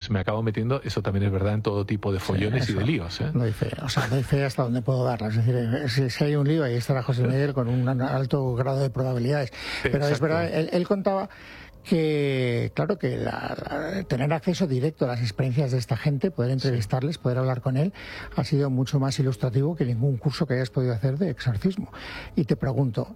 pues me acabo metiendo, eso también es verdad, en todo tipo de follones y de líos. Doy fe, doy fe hasta donde puedo darla. Es decir, si hay un lío, ahí estará José Miguel con un alto grado de probabilidades. Pero exacto. Es verdad, él contaba que, claro, que tener acceso directo a las experiencias de esta gente, poder entrevistarles, poder hablar con él, ha sido mucho más ilustrativo que ningún curso que hayas podido hacer de exorcismo. Y te pregunto,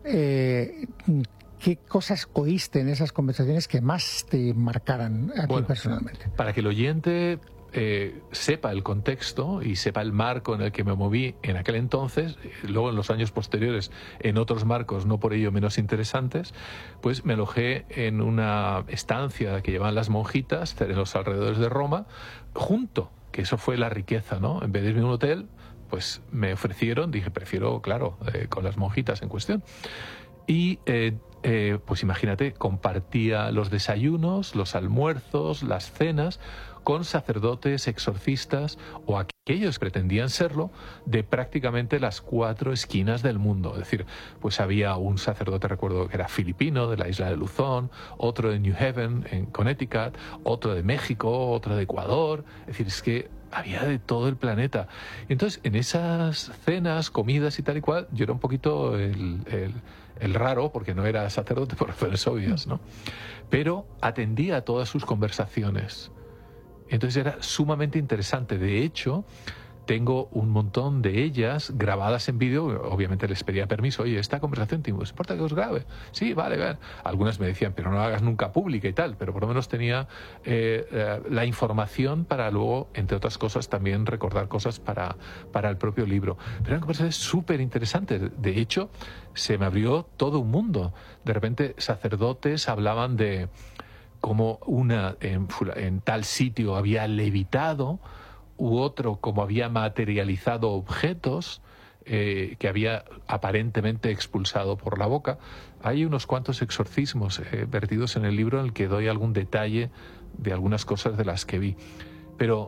¿qué cosas oíste en esas conversaciones que más te marcaran a ti personalmente? Para que el oyente sepa el contexto y sepa el marco en el que me moví en aquel entonces, luego en los años posteriores en otros marcos no por ello menos interesantes, pues me alojé en una estancia que llevaban las monjitas en los alrededores de Roma, que eso fue la riqueza, ¿no? En vez de irme a un hotel, pues me ofrecieron, dije, prefiero, claro, con las monjitas en cuestión. Y pues imagínate, compartía los desayunos, los almuerzos, las cenas con sacerdotes, exorcistas o aquellos que pretendían serlo de prácticamente las 4 esquinas del mundo. Es decir, pues había un sacerdote, recuerdo que era filipino, de la isla de Luzón, otro de New Haven, en Connecticut, otro de México, otro de Ecuador. Es decir, es que había de todo el planeta. Y entonces, en esas cenas, comidas y tal y cual, yo era un poquito el raro, porque no era sacerdote por razones obvias, ¿no? Pero atendía a todas sus conversaciones. Entonces era sumamente interesante. De hecho, tengo un montón de ellas grabadas en vídeo. Obviamente les pedía permiso. Oye, esta conversación, ¿os importa que os grabe? Sí, vale. Algunas me decían, pero no la hagas nunca pública y tal. Pero por lo menos tenía la información para luego, entre otras cosas, también recordar cosas para el propio libro. Pero eran conversaciones súper interesantes. De hecho, se me abrió todo un mundo. De repente, sacerdotes hablaban de cómo una en tal sitio había levitado, u otro como había materializado objetos que había aparentemente expulsado por la boca. Hay unos cuantos exorcismos vertidos en el libro en el que doy algún detalle de algunas cosas de las que vi. Pero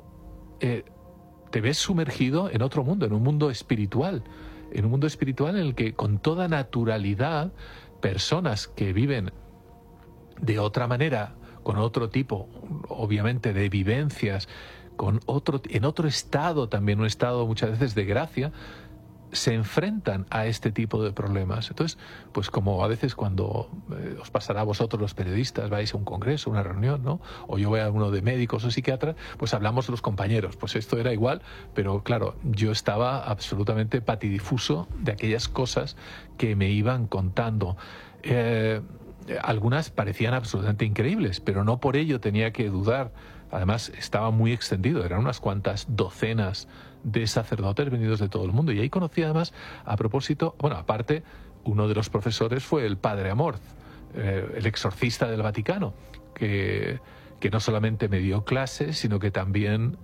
te ves sumergido en otro mundo, en un mundo espiritual, en el que con toda naturalidad personas que viven de otra manera, con otro tipo, obviamente, de vivencias, en otro estado también, un estado muchas veces de gracia, se enfrentan a este tipo de problemas. Entonces, pues como a veces cuando os pasará a vosotros los periodistas, vais a un congreso, una reunión, ¿no? O yo voy a uno de médicos o psiquiatras, pues hablamos los compañeros. Pues esto era igual, pero claro, yo estaba absolutamente patidifuso de aquellas cosas que me iban contando. Algunas parecían absolutamente increíbles, pero no por ello tenía que dudar. Además, estaba muy extendido, eran unas cuantas docenas de sacerdotes venidos de todo el mundo. Y ahí conocí además, a propósito, aparte, uno de los profesores fue el padre Amorth, el exorcista del Vaticano, que no solamente me dio clases, sino que también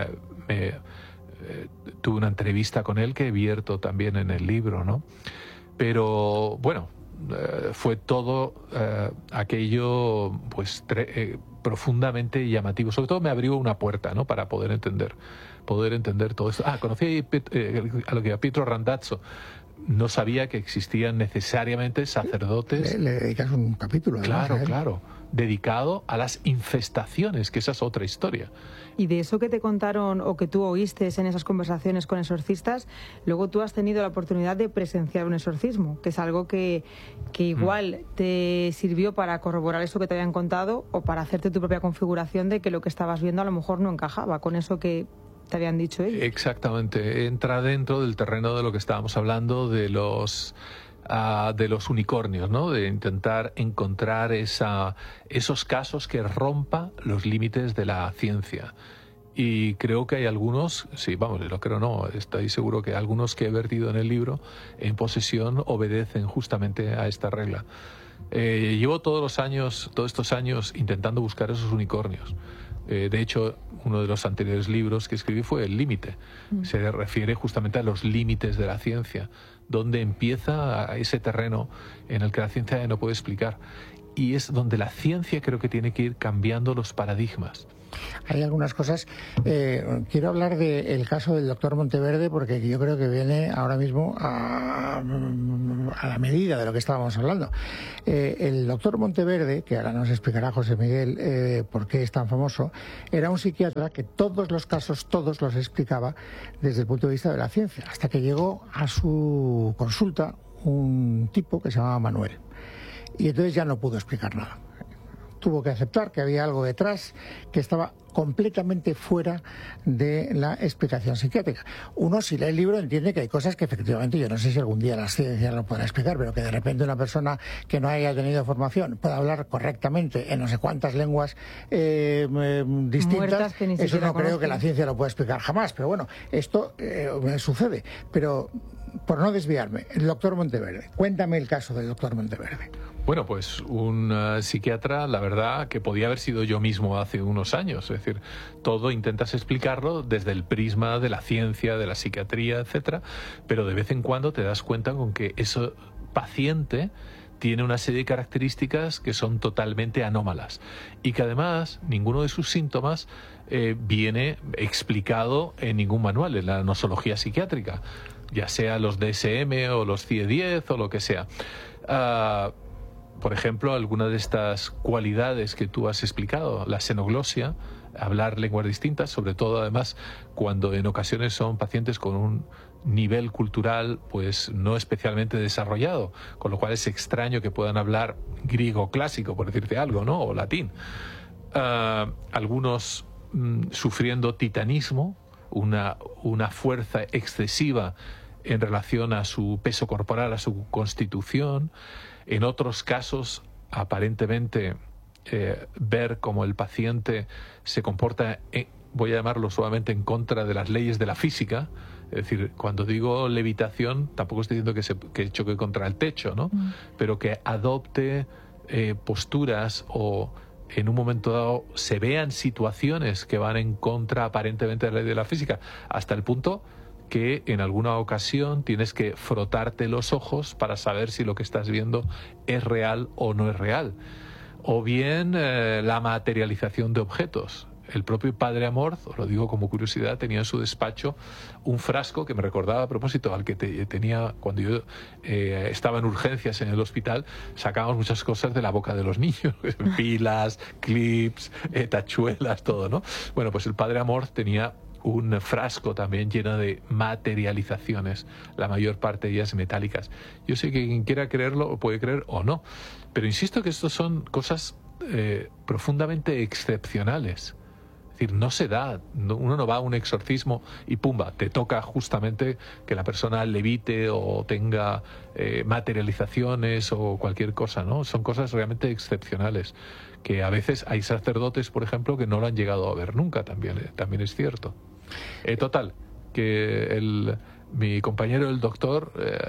tuve una entrevista con él que vierto también en el libro, ¿no? Pero, fue todo aquello pues profundamente llamativo. Sobre todo me abrió una puerta, ¿no? Para poder entender todo esto. Conocí a Pietro Randazzo. No sabía que existían necesariamente sacerdotes. Le dedicas un capítulo. Claro. Dedicado a las infestaciones, que esa es otra historia. Y de eso que te contaron o que tú oíste en esas conversaciones con exorcistas, luego tú has tenido la oportunidad de presenciar un exorcismo, que es algo que igual te sirvió para corroborar eso que te habían contado o para hacerte tu propia configuración de que lo que estabas viendo a lo mejor no encajaba con eso que te habían dicho ellos. Exactamente, entra dentro del terreno de lo que estábamos hablando de los unicornios, ¿no? De intentar encontrar esos casos que rompa los límites de la ciencia. Y creo que hay algunos, estoy seguro que algunos que he vertido en el libro en posesión obedecen justamente a esta regla. Llevo todos estos años intentando buscar esos unicornios. De hecho, uno de los anteriores libros que escribí fue El Límite. Se refiere justamente a los límites de la ciencia, donde empieza ese terreno en el que la ciencia no puede explicar. Y es donde la ciencia creo que tiene que ir cambiando los paradigmas. Hay algunas cosas. Quiero hablar del caso del doctor Monteverde, porque yo creo que viene ahora mismo a la medida de lo que estábamos hablando. El doctor Monteverde, que ahora nos explicará José Miguel por qué es tan famoso, era un psiquiatra que todos los casos, todos los explicaba desde el punto de vista de la ciencia, hasta que llegó a su consulta un tipo que se llamaba Manuel. Y entonces ya no pudo explicar nada. Tuvo que aceptar que había algo detrás que estaba completamente fuera de la explicación psiquiátrica. Uno, si lee el libro, entiende que hay cosas que efectivamente, yo no sé si algún día la ciencia lo podrá explicar, pero que de repente una persona que no haya tenido formación pueda hablar correctamente en no sé cuántas lenguas distintas, eso no creo que la ciencia lo pueda explicar jamás. Pero bueno, esto sucede. Pero, por no desviarme, el doctor Monteverde. Cuéntame el caso del doctor Monteverde. Bueno, pues un psiquiatra, la verdad, que podía haber sido yo mismo hace unos años. Es decir, todo intentas explicarlo desde el prisma de la ciencia, de la psiquiatría, etcétera, pero de vez en cuando te das cuenta con que ese paciente tiene una serie de características que son totalmente anómalas y que además ninguno de sus síntomas viene explicado en ningún manual, en la nosología psiquiátrica, ya sea los DSM o los CIE-10 o lo que sea. Por ejemplo, alguna de estas cualidades que tú has explicado, la xenoglosia, hablar lenguas distintas, sobre todo además cuando en ocasiones son pacientes con un nivel cultural pues no especialmente desarrollado, con lo cual es extraño que puedan hablar griego clásico, por decirte algo, ¿no? O latín. Algunos sufriendo titanismo, una fuerza excesiva en relación a su peso corporal, a su constitución. En otros casos, aparentemente, ver cómo el paciente se comporta, voy a llamarlo suavemente, en contra de las leyes de la física. Es decir, cuando digo levitación, tampoco estoy diciendo que choque contra el techo, ¿no? Pero que adopte posturas o en un momento dado se vean situaciones que van en contra aparentemente de la ley de la física, hasta el punto que en alguna ocasión tienes que frotarte los ojos para saber si lo que estás viendo es real o no es real. O bien la materialización de objetos. El propio padre Amorth, os lo digo como curiosidad, tenía en su despacho un frasco que me recordaba a propósito al que tenía cuando yo estaba en urgencias en el hospital. Sacábamos muchas cosas de la boca de los niños, pilas, clips, tachuelas, todo, ¿no? Bueno, pues el padre Amorth tenía un frasco también lleno de materializaciones, la mayor parte de ellas metálicas. Yo sé que quien quiera creerlo lo puede creer o no, pero insisto que esto son cosas profundamente excepcionales. Es decir, no se da, uno no va a un exorcismo y pumba, te toca justamente que la persona levite o tenga materializaciones o cualquier cosa, ¿no? Son cosas realmente excepcionales, que a veces hay sacerdotes, por ejemplo, que no lo han llegado a ver nunca, también es cierto. Total, que mi compañero el doctor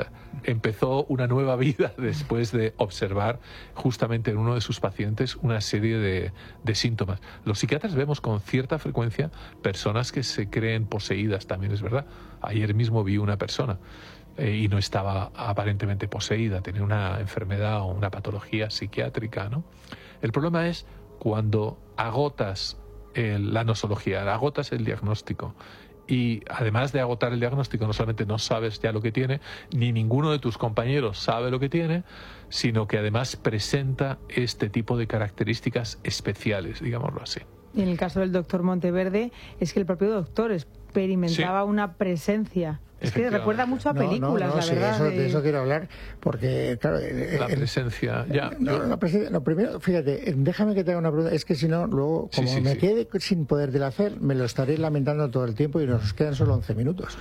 empezó una nueva vida después de observar justamente en uno de sus pacientes una serie de síntomas. Los psiquiatras vemos con cierta frecuencia personas que se creen poseídas, también es verdad. Ayer mismo vi una persona y no estaba aparentemente poseída, tenía una enfermedad o una patología psiquiátrica, ¿no? El problema es cuando agotas la nosología, agotas el diagnóstico. Y además de agotar el diagnóstico, no solamente no sabes ya lo que tiene, ni ninguno de tus compañeros sabe lo que tiene, sino que además presenta este tipo de características especiales, digámoslo así. Y en el caso del doctor Monteverde, es que el propio doctor experimentaba una presencia. Es que recuerda mucho a películas, la verdad. De eso quiero hablar, porque, claro... la presencia, ya. Lo primero, fíjate, déjame que te haga una pregunta, es que si no, luego, como me quede sin podértela hacer, me lo estaré lamentando todo el tiempo y nos quedan solo 11 minutos.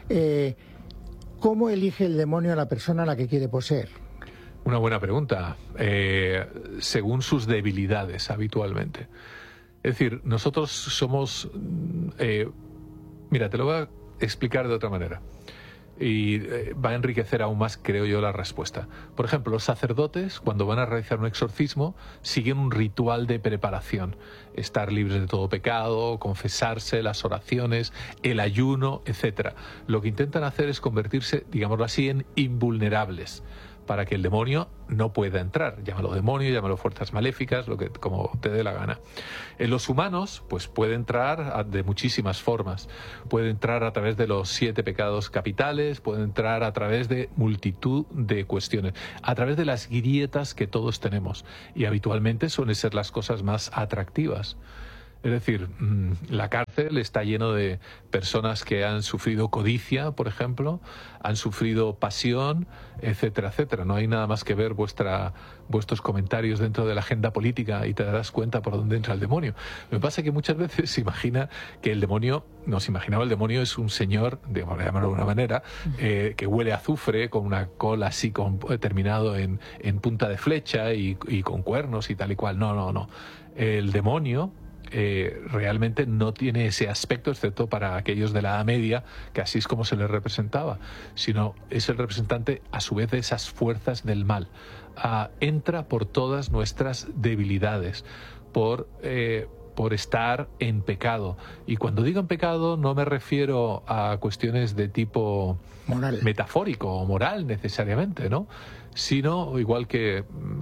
¿Cómo elige el demonio a la persona a la que quiere poseer? Una buena pregunta. Según sus debilidades, habitualmente. Es decir, nosotros somos... mira, te lo voy a explicar de otra manera y va a enriquecer aún más, creo yo, la respuesta. Por ejemplo, los sacerdotes, cuando van a realizar un exorcismo, siguen un ritual de preparación: estar libres de todo pecado, confesarse, las oraciones, el ayuno, etcétera. Lo que intentan hacer es convertirse, digámoslo así, en invulnerables, para que el demonio no pueda entrar. Llámalo demonio, llámalo fuerzas maléficas, lo que como te dé la gana. En los humanos, pues puede entrar de muchísimas formas. Puede entrar a través de los 7 pecados capitales, puede entrar a través de multitud de cuestiones, a través de las grietas que todos tenemos. Y habitualmente suelen ser las cosas más atractivas. Es decir, la cárcel está lleno de personas que han sufrido codicia, por ejemplo, han sufrido pasión, etcétera, etcétera. No hay nada más que ver vuestros comentarios dentro de la agenda política y te darás cuenta por dónde entra el demonio. Lo que pasa es que muchas veces se imagina que el demonio, nos imaginaba el demonio es un señor, digamos, llamarlo de alguna manera, que huele a azufre, con una cola así terminado en punta de flecha y con cuernos y tal y cual. No. El demonio realmente no tiene ese aspecto, excepto para aquellos de la Edad Media, que así es como se les representaba, sino es el representante a su vez de esas fuerzas del mal. Entra por todas nuestras debilidades, por estar en pecado. Y cuando digo en pecado no me refiero a cuestiones de tipo moral, metafórico o moral necesariamente, ¿no? Sino igual que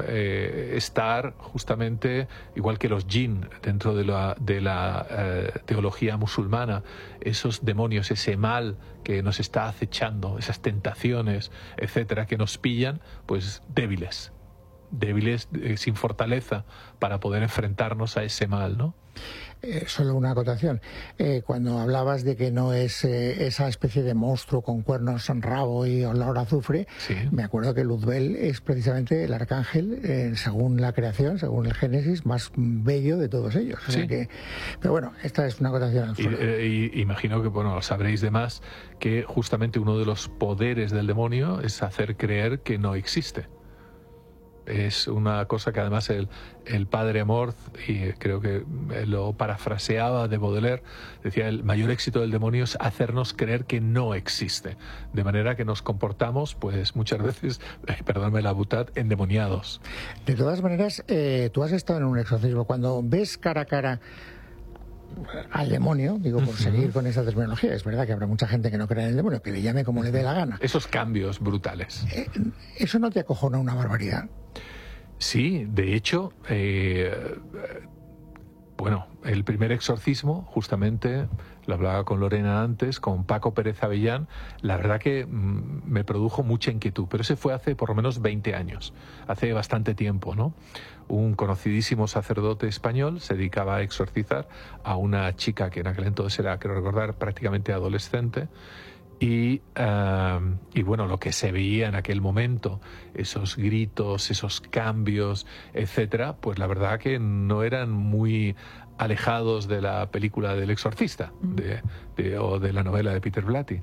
estar justamente, igual que los jinn dentro de la teología musulmana, esos demonios, ese mal que nos está acechando, esas tentaciones, etcétera, que nos pillan, pues débiles, sin fortaleza para poder enfrentarnos a ese mal, ¿no? Solo una acotación. Cuando hablabas de que no es esa especie de monstruo con cuernos en rabo y olor a azufre, sí. Me acuerdo que Luzbel es precisamente el arcángel, según la creación, según el Génesis, más bello de todos ellos. O sea que, pero bueno, esta es una acotación al suelo. Y imagino que, bueno, sabréis de más que justamente uno de los poderes del demonio es hacer creer que no existe. Es una cosa que además el padre Amorth, y creo que lo parafraseaba de Baudelaire, decía: el mayor éxito del demonio es hacernos creer que no existe, de manera que nos comportamos pues muchas veces, perdóname la butad, endemoniados. De todas maneras, tú has estado en un exorcismo. Cuando ves cara a cara al demonio, digo, por seguir con esa terminología, es verdad que habrá mucha gente que no cree en el demonio, que le llame como le dé la gana. Esos cambios brutales. ¿Eso no te acojona una barbaridad? Sí, de hecho, bueno, el primer exorcismo, justamente, lo hablaba con Lorena antes, con Paco Pérez Avellán, la verdad que me produjo mucha inquietud, pero ese fue hace por lo menos 20 años, hace bastante tiempo, ¿no? Un conocidísimo sacerdote español se dedicaba a exorcizar a una chica que en aquel entonces era, creo recordar, prácticamente adolescente. Y bueno, lo que se veía en aquel momento, esos gritos, esos cambios, etcétera, pues la verdad que no eran muy alejados de la película del Exorcista o de la novela de Peter Blatty.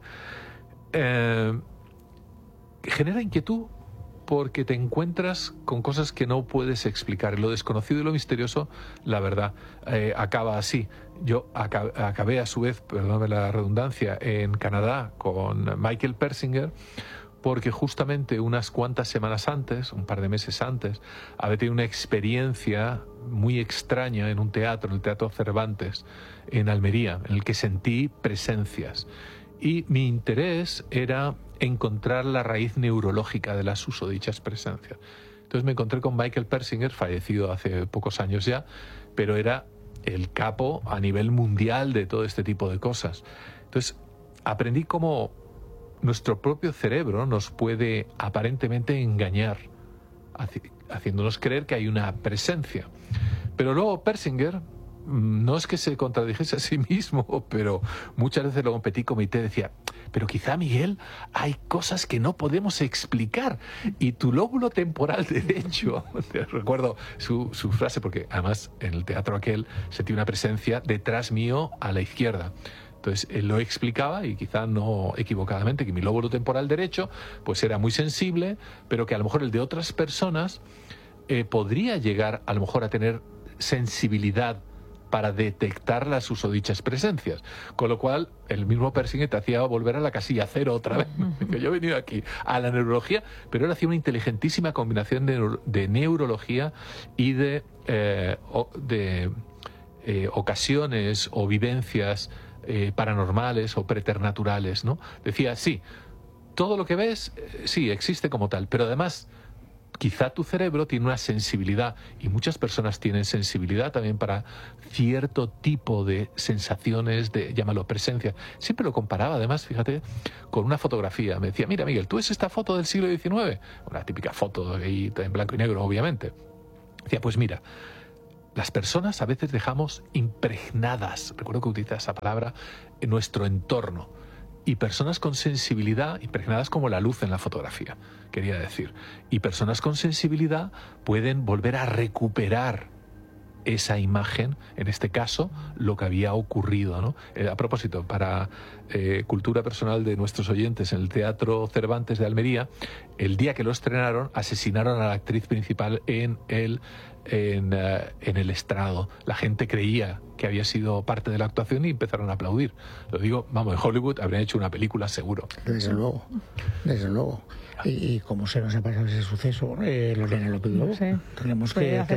Genera inquietud porque te encuentras con cosas que no puedes explicar. Lo desconocido y lo misterioso, la verdad, acaba así. Yo acabé a su vez, perdóname la redundancia, en Canadá con Michael Persinger, porque justamente unas cuantas semanas antes, un par de meses antes, había tenido una experiencia muy extraña en un teatro, en el Teatro Cervantes, en Almería, en el que sentí presencias. Y mi interés era encontrar la raíz neurológica de las susodichas presencias. Entonces me encontré con Michael Persinger, fallecido hace pocos años ya, pero era el capo a nivel mundial de todo este tipo de cosas. Entonces aprendí cómo nuestro propio cerebro nos puede aparentemente engañar, haciéndonos creer que hay una presencia. Pero luego Persinger, no es que se contradijese a sí mismo, pero muchas veces luego en petit comité decía: pero quizá, Miguel, hay cosas que no podemos explicar y tu lóbulo temporal derecho, recuerdo su frase, porque además en el teatro aquel sentí una presencia detrás mío a la izquierda. Entonces él lo explicaba, y quizá no equivocadamente, que mi lóbulo temporal derecho pues era muy sensible, pero que a lo mejor el de otras personas podría llegar a lo mejor a tener sensibilidad para detectar las susodichas presencias. Con lo cual, el mismo Persinger te hacía volver a la casilla cero otra vez. Yo he venido aquí a la neurología, pero él hacía una inteligentísima combinación de neurología y de ocasiones o vivencias paranormales o preternaturales, ¿no? Decía: sí, todo lo que ves, sí, existe como tal, pero además quizá tu cerebro tiene una sensibilidad, y muchas personas tienen sensibilidad también para cierto tipo de sensaciones, llámalo presencia. Siempre lo comparaba, además, fíjate, con una fotografía. Me decía, mira, Miguel, ¿tú ves esta foto del siglo XIX? Una típica foto ahí en blanco y negro, obviamente. Decía, pues mira, las personas a veces dejamos impregnadas, recuerdo que utiliza esa palabra, en nuestro entorno. Y personas con sensibilidad, impregnadas como la luz en la fotografía, quería decir. Y personas con sensibilidad pueden volver a recuperar esa imagen, en este caso, lo que había ocurrido, ¿no? A propósito, para cultura personal de nuestros oyentes, en el Teatro Cervantes de Almería, el día que lo estrenaron, asesinaron a la actriz principal en el estrado. La gente creía que había sido parte de la actuación y empezaron a aplaudir. Lo digo, vamos, en Hollywood habrían hecho una película seguro. Desde luego, desde luego. Y como se nos ha pasado ese suceso, Lorena López Lobo, sí, tenemos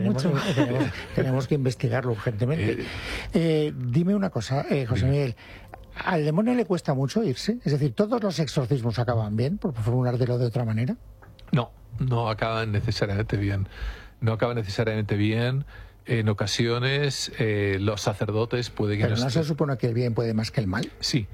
que investigarlo urgentemente. Dime una cosa, José Miguel, ¿al demonio le cuesta mucho irse? Es decir, ¿todos los exorcismos acaban bien, por formulártelo de otra manera? No acaban necesariamente bien. No acaba necesariamente bien. En ocasiones los sacerdotes pueden... ¿Pero no se supone que el bien puede más que el mal? Sí.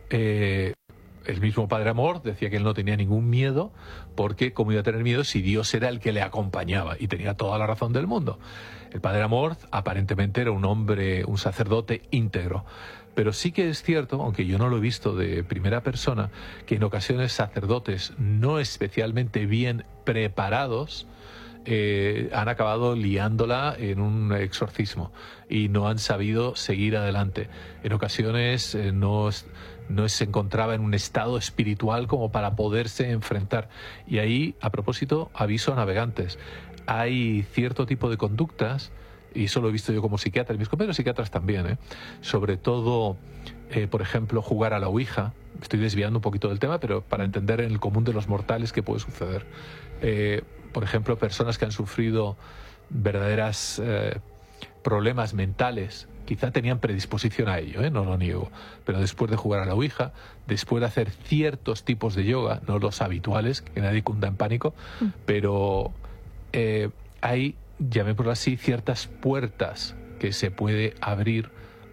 El mismo Padre Amor decía que él no tenía ningún miedo, porque cómo iba a tener miedo si Dios era el que le acompañaba, y tenía toda la razón del mundo. El Padre Amor aparentemente era un hombre, un sacerdote íntegro. Pero sí que es cierto, aunque yo no lo he visto de primera persona, que en ocasiones sacerdotes no especialmente bien preparados han acabado liándola en un exorcismo y no han sabido seguir adelante. En ocasiones no se encontraba en un estado espiritual como para poderse enfrentar. Y ahí, a propósito, aviso a navegantes. Hay cierto tipo de conductas, y eso lo he visto yo como psiquiatra, y mis compañeros psiquiatras también, sobre todo, por ejemplo, jugar a la ouija. Estoy desviando un poquito del tema, pero para entender en el común de los mortales qué puede suceder. Por ejemplo, personas que han sufrido verdaderas problemas mentales, quizá tenían predisposición a ello, no lo niego, pero después de jugar a la ouija, después de hacer ciertos tipos de yoga, no los habituales, que nadie cunda en pánico, pero hay, llamémoslo así, ciertas puertas que se puede abrir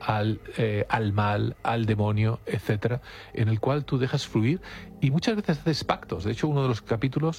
al mal, al demonio, etcétera, en el cual tú dejas fluir y muchas veces haces pactos. De hecho, uno de los capítulos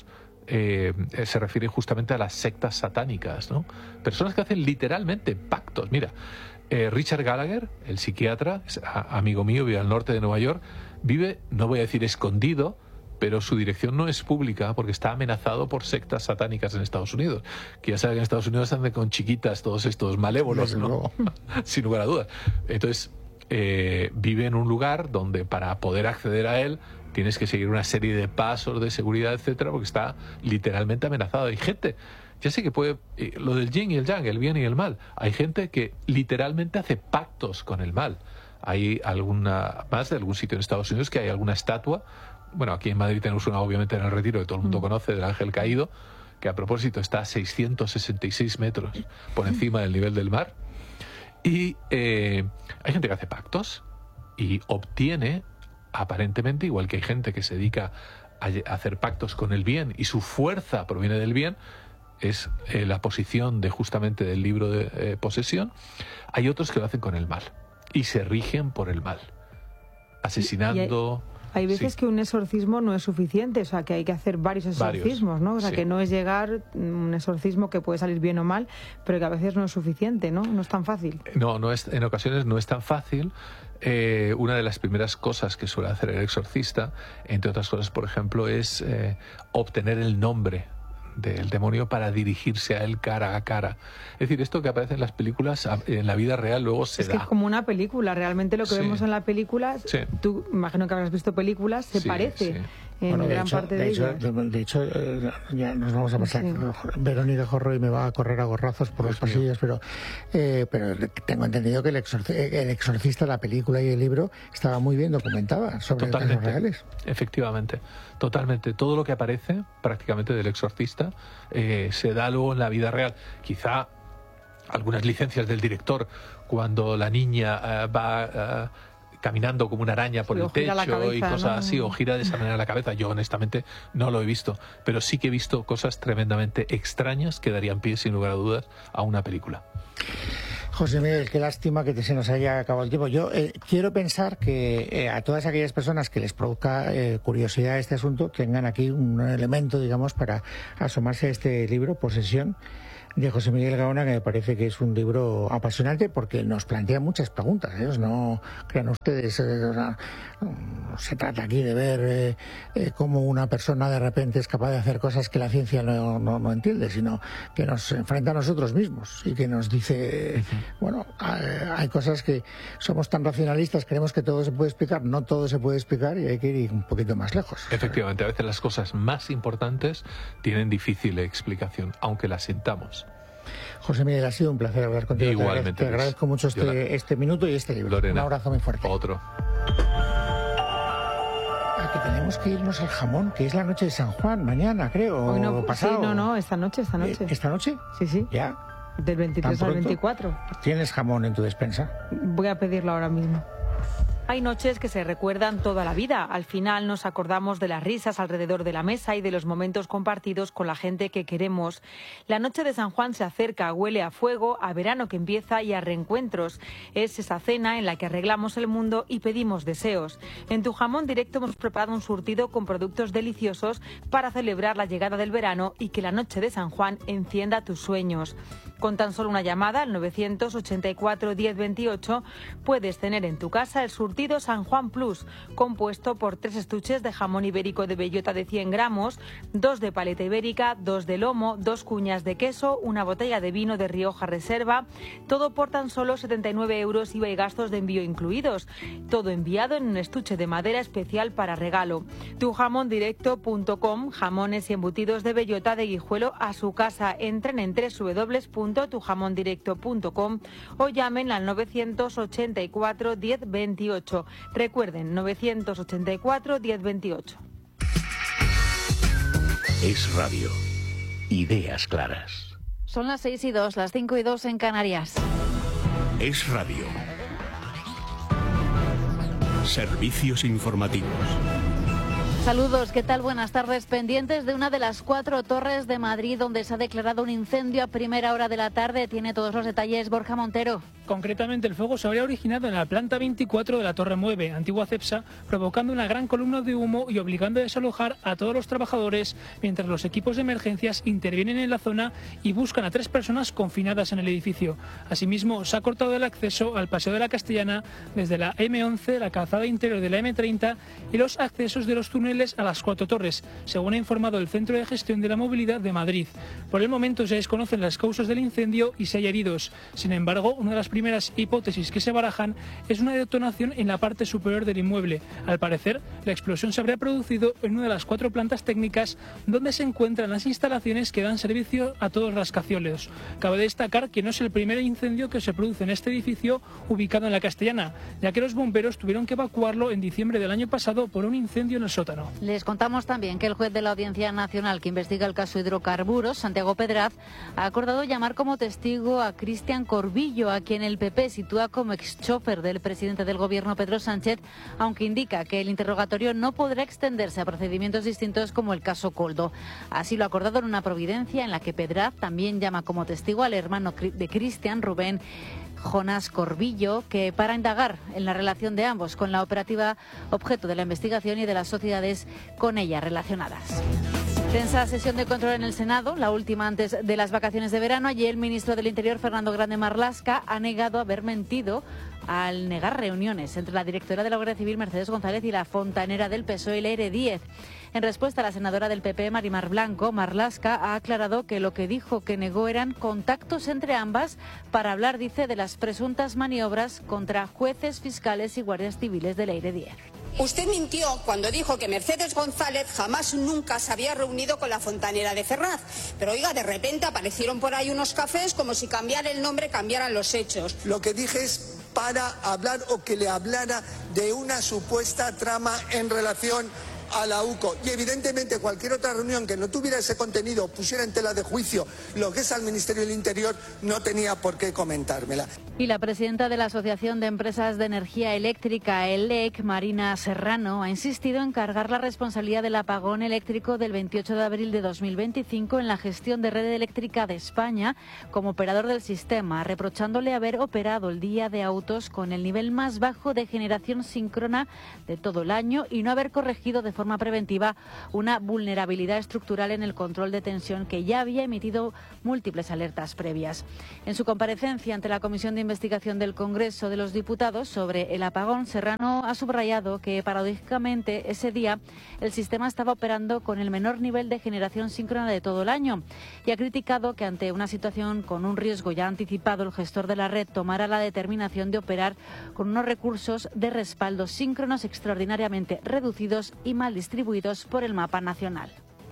se refiere justamente a las sectas satánicas, ¿no? Personas que hacen literalmente pactos. Mira, Richard Gallagher, el psiquiatra, amigo mío, vive al norte de Nueva York, vive, no voy a decir escondido, pero su dirección no es pública porque está amenazado por sectas satánicas en Estados Unidos. Que ya saben que en Estados Unidos andan con chiquitas todos estos malévolos, ¿no? Sin lugar a dudas. Entonces, vive en un lugar donde para poder acceder a él tienes que seguir una serie de pasos de seguridad, etcétera, porque está literalmente amenazado. Hay gente, ya sé que puede, lo del yin y el yang, el bien y el mal, hay gente que literalmente hace pactos con el mal. Hay más de algún sitio en Estados Unidos que hay alguna estatua. Bueno, aquí en Madrid tenemos una, obviamente, en el Retiro, que todo el mundo conoce, del ángel caído, que a propósito está a 666 metros por encima del nivel del mar. Y hay gente que hace pactos y obtiene, aparentemente, igual que hay gente que se dedica a hacer pactos con el bien y su fuerza proviene del bien, es la posición de justamente del libro de posesión. Hay otros que lo hacen con el mal y se rigen por el mal, asesinando... Hay veces que un exorcismo no es suficiente, o sea, que hay que hacer varios exorcismos, ¿no? O sea, que no es llegar un exorcismo que puede salir bien o mal, pero que a veces no es suficiente, ¿no? No es tan fácil. No es, en ocasiones no es tan fácil. Una de las primeras cosas que suele hacer el exorcista, entre otras cosas, por ejemplo, es obtener el nombre del demonio para dirigirse a él cara a cara. Es decir, esto que aparece en las películas, en la vida real luego se da. Es que es como una película, realmente lo que vemos en la película, tú imagino que habrás visto películas, se parece en gran parte de ellas. De hecho, ya nos vamos a pasar. Verónica Jorroy me va a correr a gorrazos por los pasillos, pero tengo entendido que el exorcista, la película y el libro, estaba muy bien documentada sobre casos reales. Efectivamente, totalmente. Todo lo que aparece prácticamente del exorcista se da luego en la vida real. Quizá algunas licencias del director, cuando la niña va caminando como una araña por el techo cabeza, y cosas así, o gira de esa manera la cabeza. Yo honestamente no lo he visto, pero sí que he visto cosas tremendamente extrañas que darían pie, sin lugar a dudas, a una película. José Miguel, qué lástima que se nos haya acabado el tiempo. Yo quiero pensar que a todas aquellas personas que les produzca curiosidad este asunto tengan aquí un elemento, digamos, para asomarse a este libro, Posesión, de José Miguel Gaona, que me parece que es un libro apasionante porque nos plantea muchas preguntas. No crean ustedes, no se trata aquí de ver cómo una persona de repente es capaz de hacer cosas que la ciencia no entiende, sino que nos enfrenta a nosotros mismos y que nos dice, bueno, hay cosas que somos tan racionalistas, creemos que todo se puede explicar, no todo se puede explicar y hay que ir un poquito más lejos. Efectivamente, a veces las cosas más importantes tienen difícil explicación, aunque las sintamos. José Miguel, ha sido un placer hablar contigo. Igualmente. Te agradezco mucho este minuto y este libro. Lorena, un abrazo muy fuerte. Otro. Que tenemos que irnos al jamón, que es la noche de San Juan, mañana, creo, hoy no, pasado. Sí, no, esta noche. ¿Esta noche? Sí. ¿Ya? Del 23 al 24. ¿Tienes jamón en tu despensa? Voy a pedirlo ahora mismo. Hay noches que se recuerdan toda la vida. Al final nos acordamos de las risas alrededor de la mesa y de los momentos compartidos con la gente que queremos. La noche de San Juan se acerca, huele a fuego, a verano que empieza y a reencuentros. Es esa cena en la que arreglamos el mundo y pedimos deseos. En Tu Jamón Directo hemos preparado un surtido con productos deliciosos para celebrar la llegada del verano y que la noche de San Juan encienda tus sueños. Con tan solo una llamada al 984 1028 puedes tener en tu casa el surtido San Juan Plus, compuesto por 3 estuches de jamón ibérico de bellota de 100 gramos, 2 de paleta ibérica, 2 de lomo, 2 cuñas de queso, una botella de vino de Rioja Reserva, todo por tan solo 79 euros IVA y gastos de envío incluidos. Todo enviado en un estuche de madera especial para regalo. Tujamondirecto.com, jamones y embutidos de bellota de Guijuelo a su casa. Entren en www.tujamondirecto.com o llamen al 984 1028. Recuerden, 984 1028. Es radio. Ideas claras. Son las 6:02, las 5:02 en Canarias. Es radio. Servicios informativos. Saludos, ¿qué tal? Buenas tardes. Pendientes de una de las 4 torres de Madrid donde se ha declarado un incendio a primera hora de la tarde. Tiene todos los detalles Borja Montero. Concretamente, el fuego se habría originado en la planta 24 de la Torre 9, antigua Cepsa, provocando una gran columna de humo y obligando a desalojar a todos los trabajadores, mientras los equipos de emergencias intervienen en la zona y buscan a 3 personas confinadas en el edificio. Asimismo, se ha cortado el acceso al Paseo de la Castellana desde la M11, la calzada interior de la M30 y los accesos de los túneles a las 4 torres, según ha informado el Centro de Gestión de la Movilidad de Madrid. Por el momento se desconocen las causas del incendio y si hay heridos. Sin embargo, una de las primeras hipótesis que se barajan es una detonación en la parte superior del inmueble. Al parecer, la explosión se habría producido en una de las 4 plantas técnicas donde se encuentran las instalaciones que dan servicio a todos los rascacielos. Cabe destacar que no es el primer incendio que se produce en este edificio ubicado en la Castellana, ya que los bomberos tuvieron que evacuarlo en diciembre del año pasado por un incendio en el sótano. Les contamos también que el juez de la Audiencia Nacional que investiga el caso Hidrocarburos, Santiago Pedraz, ha acordado llamar como testigo a Cristian Corbillo, a quien el PP sitúa como ex-chofer del presidente del Gobierno, Pedro Sánchez, aunque indica que el interrogatorio no podrá extenderse a procedimientos distintos como el caso Koldo. Así lo ha acordado en una providencia en la que Pedraz también llama como testigo al hermano de Cristian, Rubén Jonás Corbillo, que para indagar en la relación de ambos con la operativa objeto de la investigación y de las sociedades con ella relacionadas. Tensa sesión de control en el Senado, la última antes de las vacaciones de verano. Allí el ministro del Interior, Fernando Grande Marlaska, ha negado haber mentido al negar reuniones entre la directora de la Guardia Civil, Mercedes González, y la fontanera del PSOE, Leire Díez. En respuesta, la senadora del PP, Marimar Blanco, Marlaska, ha aclarado que lo que dijo que negó eran contactos entre ambas para hablar, dice, de las presuntas maniobras contra jueces, fiscales y guardias civiles de Leire Díez. Usted mintió cuando dijo que Mercedes González jamás nunca se había reunido con la fontanera de Ferraz. Pero oiga, de repente aparecieron por ahí unos cafés como si cambiar el nombre cambiaran los hechos. Lo que dije es para hablar o que le hablara de una supuesta trama en relación a la UCO y evidentemente cualquier otra reunión que no tuviera ese contenido, pusiera en tela de juicio lo que es al Ministerio del Interior, no tenía por qué comentármela. Y la presidenta de la Asociación de Empresas de Energía Eléctrica, ELEC, Marina Serrano, ha insistido en cargar la responsabilidad del apagón eléctrico del 28 de abril de 2025 en la gestión de Red Eléctrica de España como operador del sistema, reprochándole haber operado el día de autos con el nivel más bajo de generación síncrona de todo el año y no haber corregido de forma preventiva una vulnerabilidad estructural en el control de tensión que ya había emitido múltiples alertas previas. En su comparecencia ante la Comisión de Investigación del Congreso de los Diputados sobre el apagón, Serrano ha subrayado que paradójicamente ese día el sistema estaba operando con el menor nivel de generación síncrona de todo el año y ha criticado que ante una situación con un riesgo ya anticipado el gestor de la red tomara la determinación de operar con unos recursos de respaldo síncronos extraordinariamente reducidos y mal distribuidos por el mapa nacional.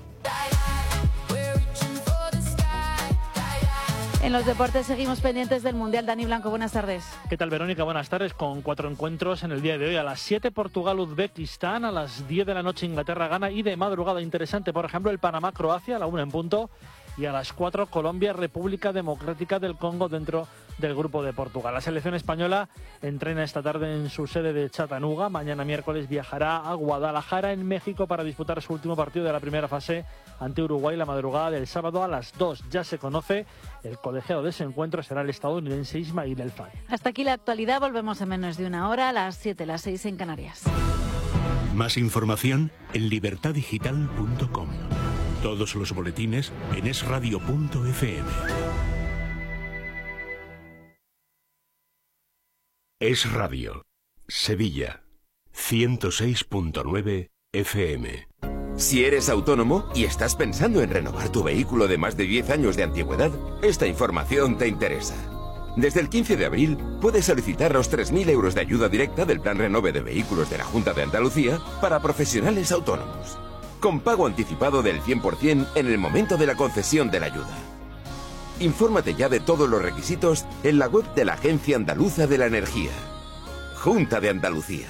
En los deportes seguimos pendientes del Mundial. Dani Blanco, buenas tardes. ¿Qué tal, Verónica? Buenas tardes. Con 4 encuentros en el día de hoy. A las 7 Portugal-Uzbekistán, a las 10 de la noche Inglaterra-Ghana y de madrugada interesante, por ejemplo, el Panamá-Croacia a la 1 en punto. Y a las 4 Colombia-República Democrática del Congo dentro del grupo de Portugal. La selección española entrena esta tarde en su sede de Chattanooga. Mañana miércoles viajará a Guadalajara, en México, para disputar su último partido de la primera fase ante Uruguay la madrugada del sábado a las 2. Ya se conoce, el colegiado de ese encuentro será el estadounidense Ismail El Fadi. Hasta aquí la actualidad, volvemos en menos de una hora, a las 7, las 6 en Canarias. Más información en libertadigital.com. Todos los boletines en esradio.fm. Es Radio, Sevilla, 106.9 FM. Si eres autónomo y estás pensando en renovar tu vehículo de más de 10 años de antigüedad, esta información te interesa. Desde el 15 de abril puedes solicitar los 3.000 euros de ayuda directa del Plan Renove de Vehículos de la Junta de Andalucía para profesionales autónomos, con pago anticipado del 100% en el momento de la concesión de la ayuda. Infórmate ya de todos los requisitos en la web de la Agencia Andaluza de la Energía. Junta de Andalucía.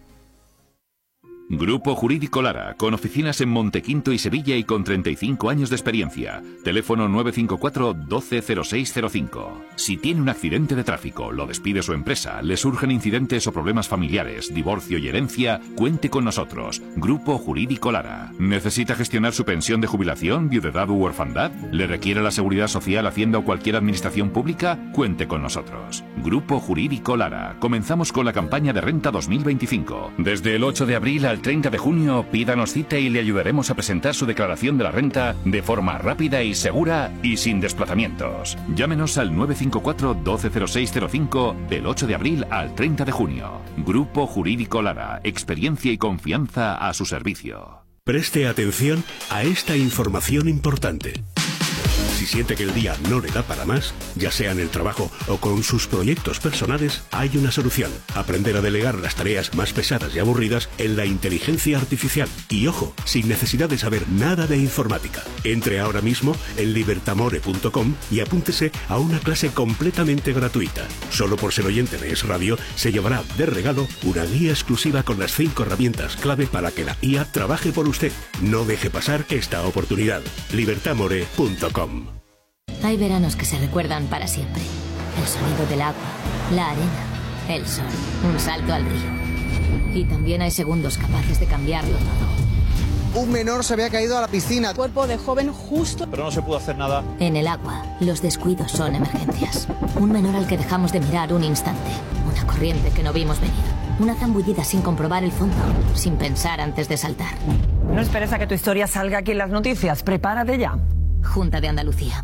Grupo Jurídico Lara, con oficinas en Montequinto y Sevilla y con 35 años de experiencia. Teléfono 954 120605. Si tiene un accidente de tráfico, lo despide su empresa, le surgen incidentes o problemas familiares, divorcio y herencia, cuente con nosotros. Grupo Jurídico Lara. ¿Necesita gestionar su pensión de jubilación, viudedad u orfandad? ¿Le requiere la Seguridad Social, Hacienda o cualquier administración pública? Cuente con nosotros. Grupo Jurídico Lara. Comenzamos con la campaña de renta 2025. Desde el 8 de abril al 30 de junio, pídanos cita y le ayudaremos a presentar su declaración de la renta de forma rápida y segura y sin desplazamientos. Llámenos al 954 120605 del 8 de abril al 30 de junio. Grupo Jurídico Lara. Experiencia y confianza a su servicio. Preste atención a esta información importante. Si siente que el día no le da para más, ya sea en el trabajo o con sus proyectos personales, hay una solución. Aprender a delegar las tareas más pesadas y aburridas en la inteligencia artificial. Y ojo, sin necesidad de saber nada de informática. Entre ahora mismo en libertamore.com y apúntese a una clase completamente gratuita. Solo por ser oyente de Es Radio, se llevará de regalo una guía exclusiva con las 5 herramientas clave para que la IA trabaje por usted. No deje pasar esta oportunidad. libertamore.com. Hay veranos que se recuerdan para siempre. El sonido del agua, la arena, el sol, un salto al río. Y también hay segundos capaces de cambiarlo todo. Un menor se había caído a la piscina. Cuerpo de joven justo. Pero no se pudo hacer nada. En el agua, los descuidos son emergencias. Un menor al que dejamos de mirar un instante. Una corriente que no vimos venir. Una zambullida sin comprobar el fondo, sin pensar antes de saltar. No esperes a que tu historia salga aquí en las noticias. Prepárate ya. Junta de Andalucía.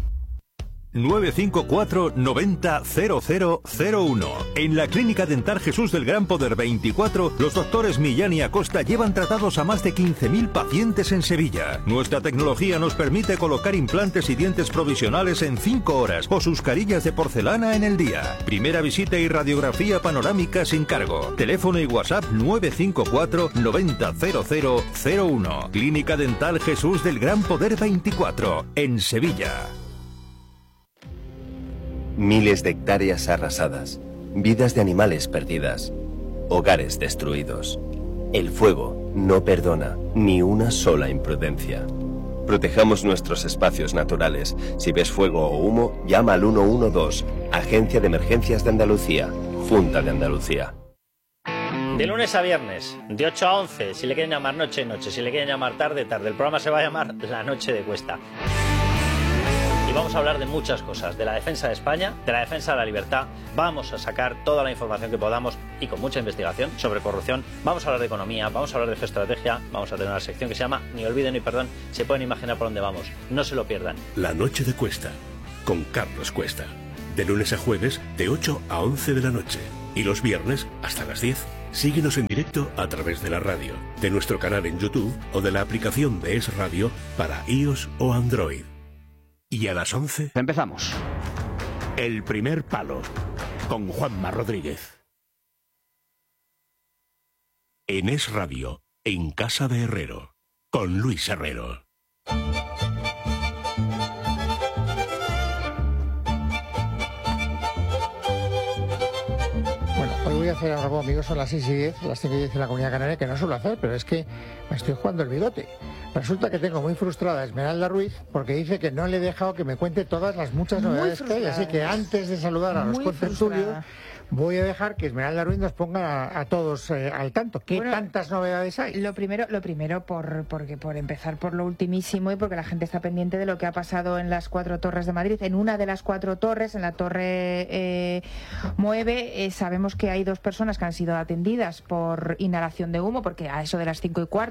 954 90 0001. En la Clínica Dental Jesús del Gran Poder 24, los doctores Millán y Acosta llevan tratados a más de 15.000 pacientes en Sevilla. Nuestra tecnología nos permite colocar implantes y dientes provisionales en 5 horas o sus carillas de porcelana en el día. Primera visita y radiografía panorámica sin cargo. Teléfono y WhatsApp 954 90 0001. Clínica Dental Jesús del Gran Poder 24, en Sevilla. Miles de hectáreas arrasadas, vidas de animales perdidas, hogares destruidos. El fuego no perdona ni una sola imprudencia. Protejamos nuestros espacios naturales. Si ves fuego o humo, llama al 112, Agencia de Emergencias de Andalucía, Junta de Andalucía. De lunes a viernes, de 8 a 11, si le quieren llamar noche, noche, si le quieren llamar tarde, tarde. El programa se va a llamar La Noche de Cuesta. Y vamos a hablar de muchas cosas, de la defensa de España, de la defensa de la libertad. Vamos a sacar toda la información que podamos y con mucha investigación sobre corrupción. Vamos a hablar de economía, vamos a hablar de geoestrategia, vamos a tener una sección que se llama Ni olvido ni perdón. Se pueden imaginar por dónde vamos, no se lo pierdan. La Noche de Cuesta, con Carlos Cuesta. De lunes a jueves, de 8 a 11 de la noche. Y los viernes, hasta las 10. Síguenos en directo a través de la radio, de nuestro canal en YouTube o de la aplicación de Es Radio para iOS o Android. Y a las 11... Empezamos. El primer palo, con Juanma Rodríguez. En Es Radio, en Casa de Herrero, con Luis Herrero. Hoy voy a hacer algo, amigos, son las 6:10, las 5:10 en la Comunidad Canaria, que no suelo hacer, pero es que me estoy jugando el bigote. Resulta que tengo muy frustrada a Esmeralda Ruiz porque dice que no le he dejado que me cuente todas las muchas novedades que hay, así que antes de saludar a los contertulios voy a dejar que Esmeralda Ruiz nos ponga a todos al tanto. ¿Qué tantas novedades hay? Lo primero por empezar por lo ultimísimo y porque la gente está pendiente de lo que ha pasado en las 4 torres de Madrid. En una de las 4 torres, en la torre 9, sabemos que hay 2 personas que han sido atendidas por inhalación de humo, porque a eso de las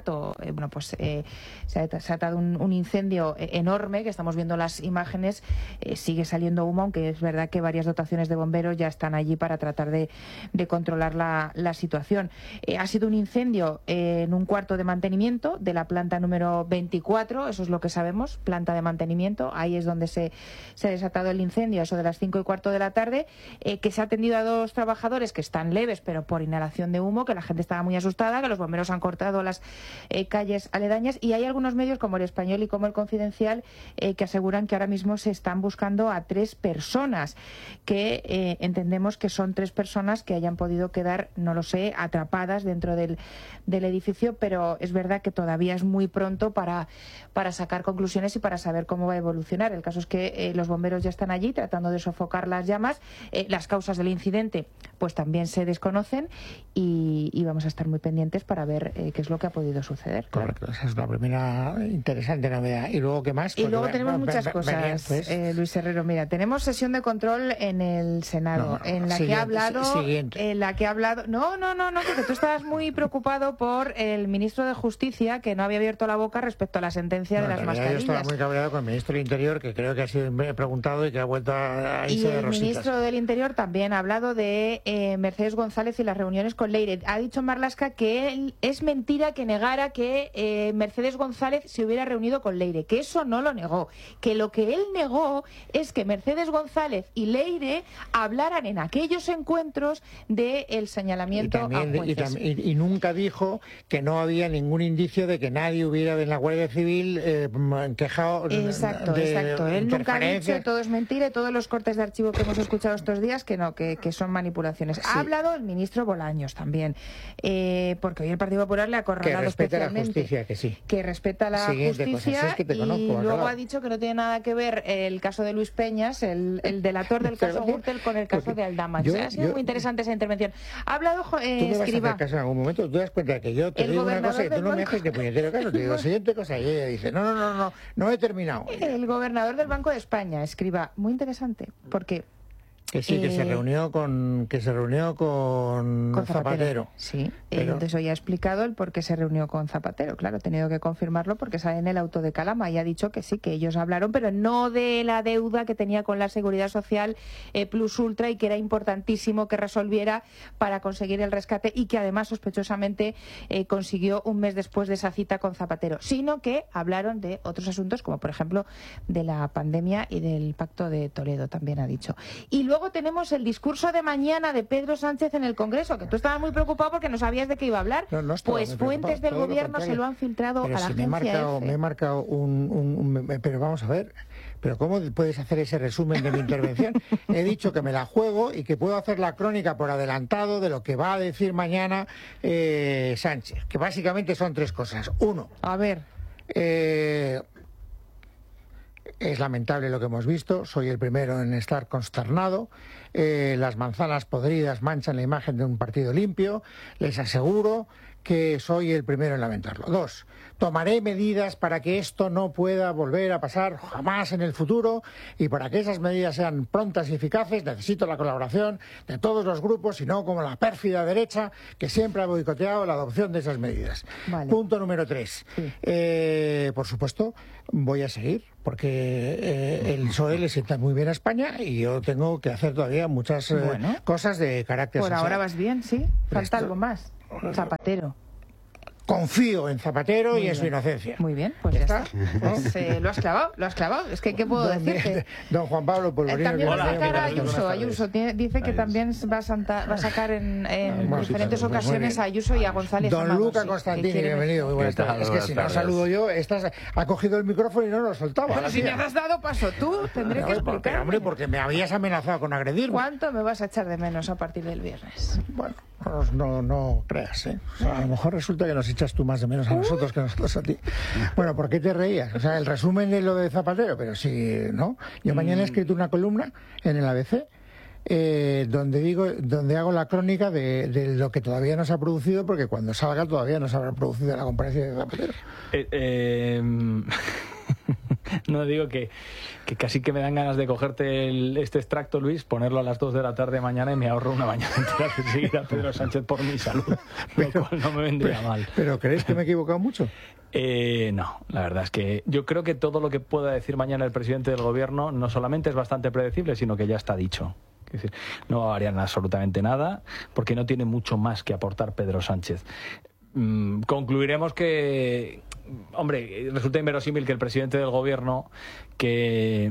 5:15, se ha atado un incendio enorme, que estamos viendo las imágenes, sigue saliendo humo, aunque es verdad que varias dotaciones de bomberos ya están allí para tratar de controlar la situación. Ha sido un incendio en un cuarto de mantenimiento de la planta número 24, eso es lo que sabemos, planta de mantenimiento. Ahí es donde se ha desatado el incendio, eso de las 5:15 de la tarde, que se ha atendido a 2 trabajadores que están leves, pero por inhalación de humo, que la gente estaba muy asustada, que los bomberos han cortado las calles aledañas, y hay algunos medios como El Español y como El Confidencial que aseguran que ahora mismo se están buscando a 3 personas, que entendemos que son 3 personas que hayan podido quedar, no lo sé, atrapadas dentro del edificio, pero es verdad que todavía es muy pronto para sacar conclusiones y para saber cómo va a evolucionar. El caso es que los bomberos ya están allí tratando de sofocar las llamas. Las causas del incidente pues también se desconocen y vamos a estar muy pendientes para ver qué es lo que ha podido suceder. Correcto, esa es la primera interesante novedad. ¿Y luego qué más? Y luego tenemos muchas cosas, Luis Herrero. Mira, tenemos sesión de control en el Senado, en la que ha hablado... No, porque tú estabas muy preocupado por el ministro de Justicia, que no había abierto la boca respecto a la sentencia de las mascarillas. Yo estaba muy cabreado con el ministro del Interior, que creo que ha sido preguntado y que ha vuelto a irse de rositas. Y el ministro del Interior también ha hablado de Mercedes González y las reuniones con Leire. Ha dicho Marlaska que es mentira que negara que Mercedes González se hubiera reunido con Leire, que eso no lo negó, que lo que él negó es que Mercedes González y Leire hablaran en aquellos encuentros del señalamiento a jueces. Y nunca dijo que no había ningún indicio de que nadie hubiera en la Guardia Civil quejado exacto. Él nunca ha dicho, todo es mentira, y todos los cortes de archivo que hemos escuchado estos días que no, que son manipulaciones. Sí. Ha hablado el ministro Bolaños también, porque hoy el Partido Popular le ha acorralado especialmente. Que respeta la justicia, que sí. Que respeta la justicia, es que te conozco, y luego claro. Ha dicho que no tiene nada que ver el caso de Luis Peñas, el delator del caso Gürtel, con el caso de Aldama. Ha sido muy interesante esa intervención. Ha hablado Escrivá. ¿Tú me vas a hacer caso en algún momento? ¿Tú te das cuenta que yo te digo una cosa y tú no me haces de puñetero caso? Te digo la siguiente cosa y ella dice, no he terminado. El gobernador del Banco de España, Escrivá. Muy interesante, porque... Que sí, que se reunió con Zapatero. Sí, entonces hoy ha explicado el por qué se reunió con Zapatero. Claro, he tenido que confirmarlo porque sale en el auto de Calama y ha dicho que sí, que ellos hablaron, pero no de la deuda que tenía con la Seguridad Social Plus Ultra, y que era importantísimo que resolviera para conseguir el rescate, y que además sospechosamente consiguió un mes después de esa cita con Zapatero, sino que hablaron de otros asuntos, como por ejemplo de la pandemia y del Pacto de Toledo, también ha dicho. Y luego tenemos el discurso de mañana de Pedro Sánchez en el Congreso, que tú estabas muy preocupado porque no sabías de qué iba a hablar. Pues fuentes del gobierno se lo han filtrado a la agencia EFE. Me he marcado pero vamos a ver, pero ¿cómo puedes hacer ese resumen de mi intervención? He dicho que me la juego y que puedo hacer la crónica por adelantado de lo que va a decir mañana Sánchez, que básicamente son 3 cosas. Uno, a ver, es lamentable lo que hemos visto, soy el primero en estar consternado, las manzanas podridas manchan la imagen de un partido limpio, les aseguro que soy el primero en lamentarlo. 2, tomaré medidas para que esto no pueda volver a pasar jamás en el futuro, y para que esas medidas sean prontas y eficaces necesito la colaboración de todos los grupos, y no como la pérfida derecha que siempre ha boicoteado la adopción de esas medidas. Vale. Punto número 3. Sí. Por supuesto, voy a seguir, porque el PSOE le sienta muy bien a España y yo tengo que hacer todavía muchas cosas de carácter por social. Ahora vas bien, sí. Falta algo más. Zapatero. Confío en Zapatero Muy y en bien. su inocencia. Muy bien, pues ya está. Pues, lo has clavado. Es que, ¿qué puedo decirte? Don Juan Pablo Polvorino. También va a sacar a Ayuso. Ayuso dice que también va a sacar en diferentes ocasiones a Ayuso y a González. Don Amado, Luca sí, Constantini, bienvenido. Muy buenas tardes. Es que si no saludo yo, ha cogido el micrófono y no lo soltaba. Pero si me has dado paso tú, tendré que explicar. Hombre, porque me habías amenazado con agredirme. ¿Cuánto me vas a echar de menos a partir del viernes? Bueno, no creas, ¿eh? O sea, a lo mejor resulta que nos echas tú más de menos a nosotros que nosotros a ti. Bueno, ¿por qué te reías? O sea, el resumen de lo de Zapatero, pero sí, ¿no? Yo mañana he escrito una columna en el ABC donde hago la crónica de lo que todavía no se ha producido, porque cuando salga todavía no se habrá producido la comparecencia de Zapatero. No, digo que casi que me dan ganas de cogerte este extracto, Luis, ponerlo a las 2 de la tarde mañana y me ahorro una mañana entera de seguir a Pedro Sánchez por mi salud, lo cual no me vendría mal. ¿Pero crees que me he equivocado mucho? No, la verdad es que yo creo que todo lo que pueda decir mañana el presidente del gobierno no solamente es bastante predecible, sino que ya está dicho. Es decir, no va a variar absolutamente nada, porque no tiene mucho más que aportar Pedro Sánchez. Concluiremos que, hombre, resulta inverosímil que el presidente del gobierno, que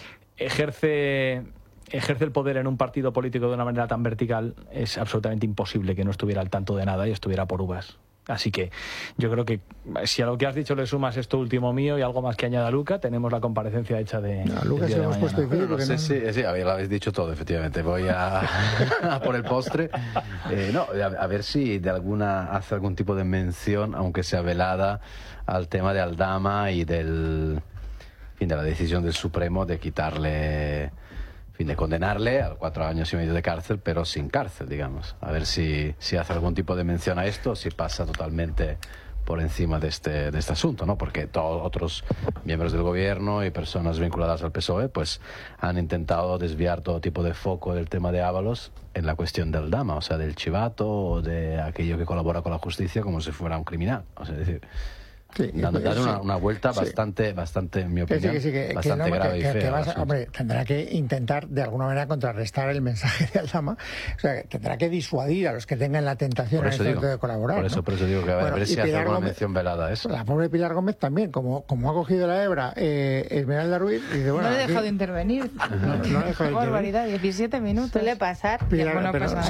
ejerce el poder en un partido político de una manera tan vertical, es absolutamente imposible que no estuviera al tanto de nada y estuviera por uvas. Así que yo creo que si a lo que has dicho le sumas esto último mío y algo más que añada Luca, tenemos la comparecencia hecha de... Luca se hemos puesto difícil. No sé si lo habéis dicho todo, efectivamente. Voy a por el postre. A ver si hace algún tipo de mención, aunque sea velada, al tema de Aldama y de la decisión del Supremo de quitarle... de condenarle a 4 años y medio de cárcel, pero sin cárcel, digamos. A ver si hace algún tipo de mención a esto, o si pasa totalmente por encima de este asunto, ¿no? Porque todos otros miembros del gobierno y personas vinculadas al PSOE pues han intentado desviar todo tipo de foco del tema de Ábalos en la cuestión del Aldama, o sea, del chivato o de aquello que colabora con la justicia como si fuera un criminal. O sea, es decir, sí, dando una vuelta bastante, en mi opinión, bastante grave y fea. Hombre, tendrá que intentar de alguna manera contrarrestar el mensaje de Aldama, o sea, tendrá que disuadir a los que tengan la tentación de colaborar. Por eso digo que a ver si hace alguna mención velada a eso. La pobre Pilar Gómez también, como ha cogido la hebra Esmeralda Ruiz, dice, bueno, no le he dejado de intervenir. No he dejado de barbaridad, 17 minutos. Suele pasar. Pilar,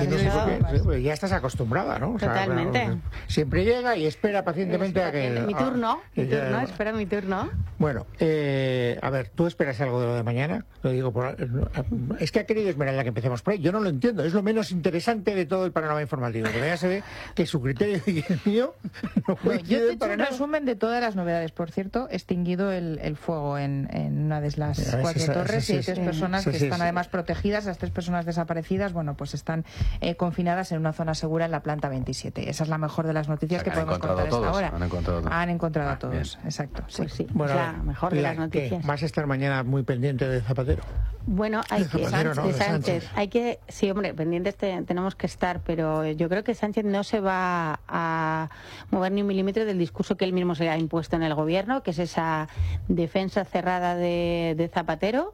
ya estás acostumbrada, ¿no? O sea, totalmente. Siempre llega y espera pacientemente a que... Mi turno, espera mi turno. Bueno, a ver, ¿tú esperas algo de lo de mañana? Lo digo es que ha querido Esmeralda que empecemos por ahí. Yo no lo entiendo, es lo menos interesante de todo el panorama informativo, porque ya se ve que su criterio y el mío no coinciden. Yo te he hecho un resumen de todas las novedades. Por cierto, extinguido el fuego en una de las 4 torres y hay 3 personas que están además protegidas. Las 3 personas desaparecidas, bueno, pues están confinadas en una zona segura en la planta 27. Esa es la mejor de las noticias que podemos contar hasta ahora. Han encontrado a todos. Exacto. Pues sí, bueno, es la mejor de las noticias. ¿Vas a estar mañana muy pendiente de Zapatero? Bueno, de Sánchez. Hay que, sí, hombre, pendientes tenemos que estar, pero yo creo que Sánchez no se va a mover ni un milímetro del discurso que él mismo se ha impuesto en el gobierno, que es esa defensa cerrada de Zapatero.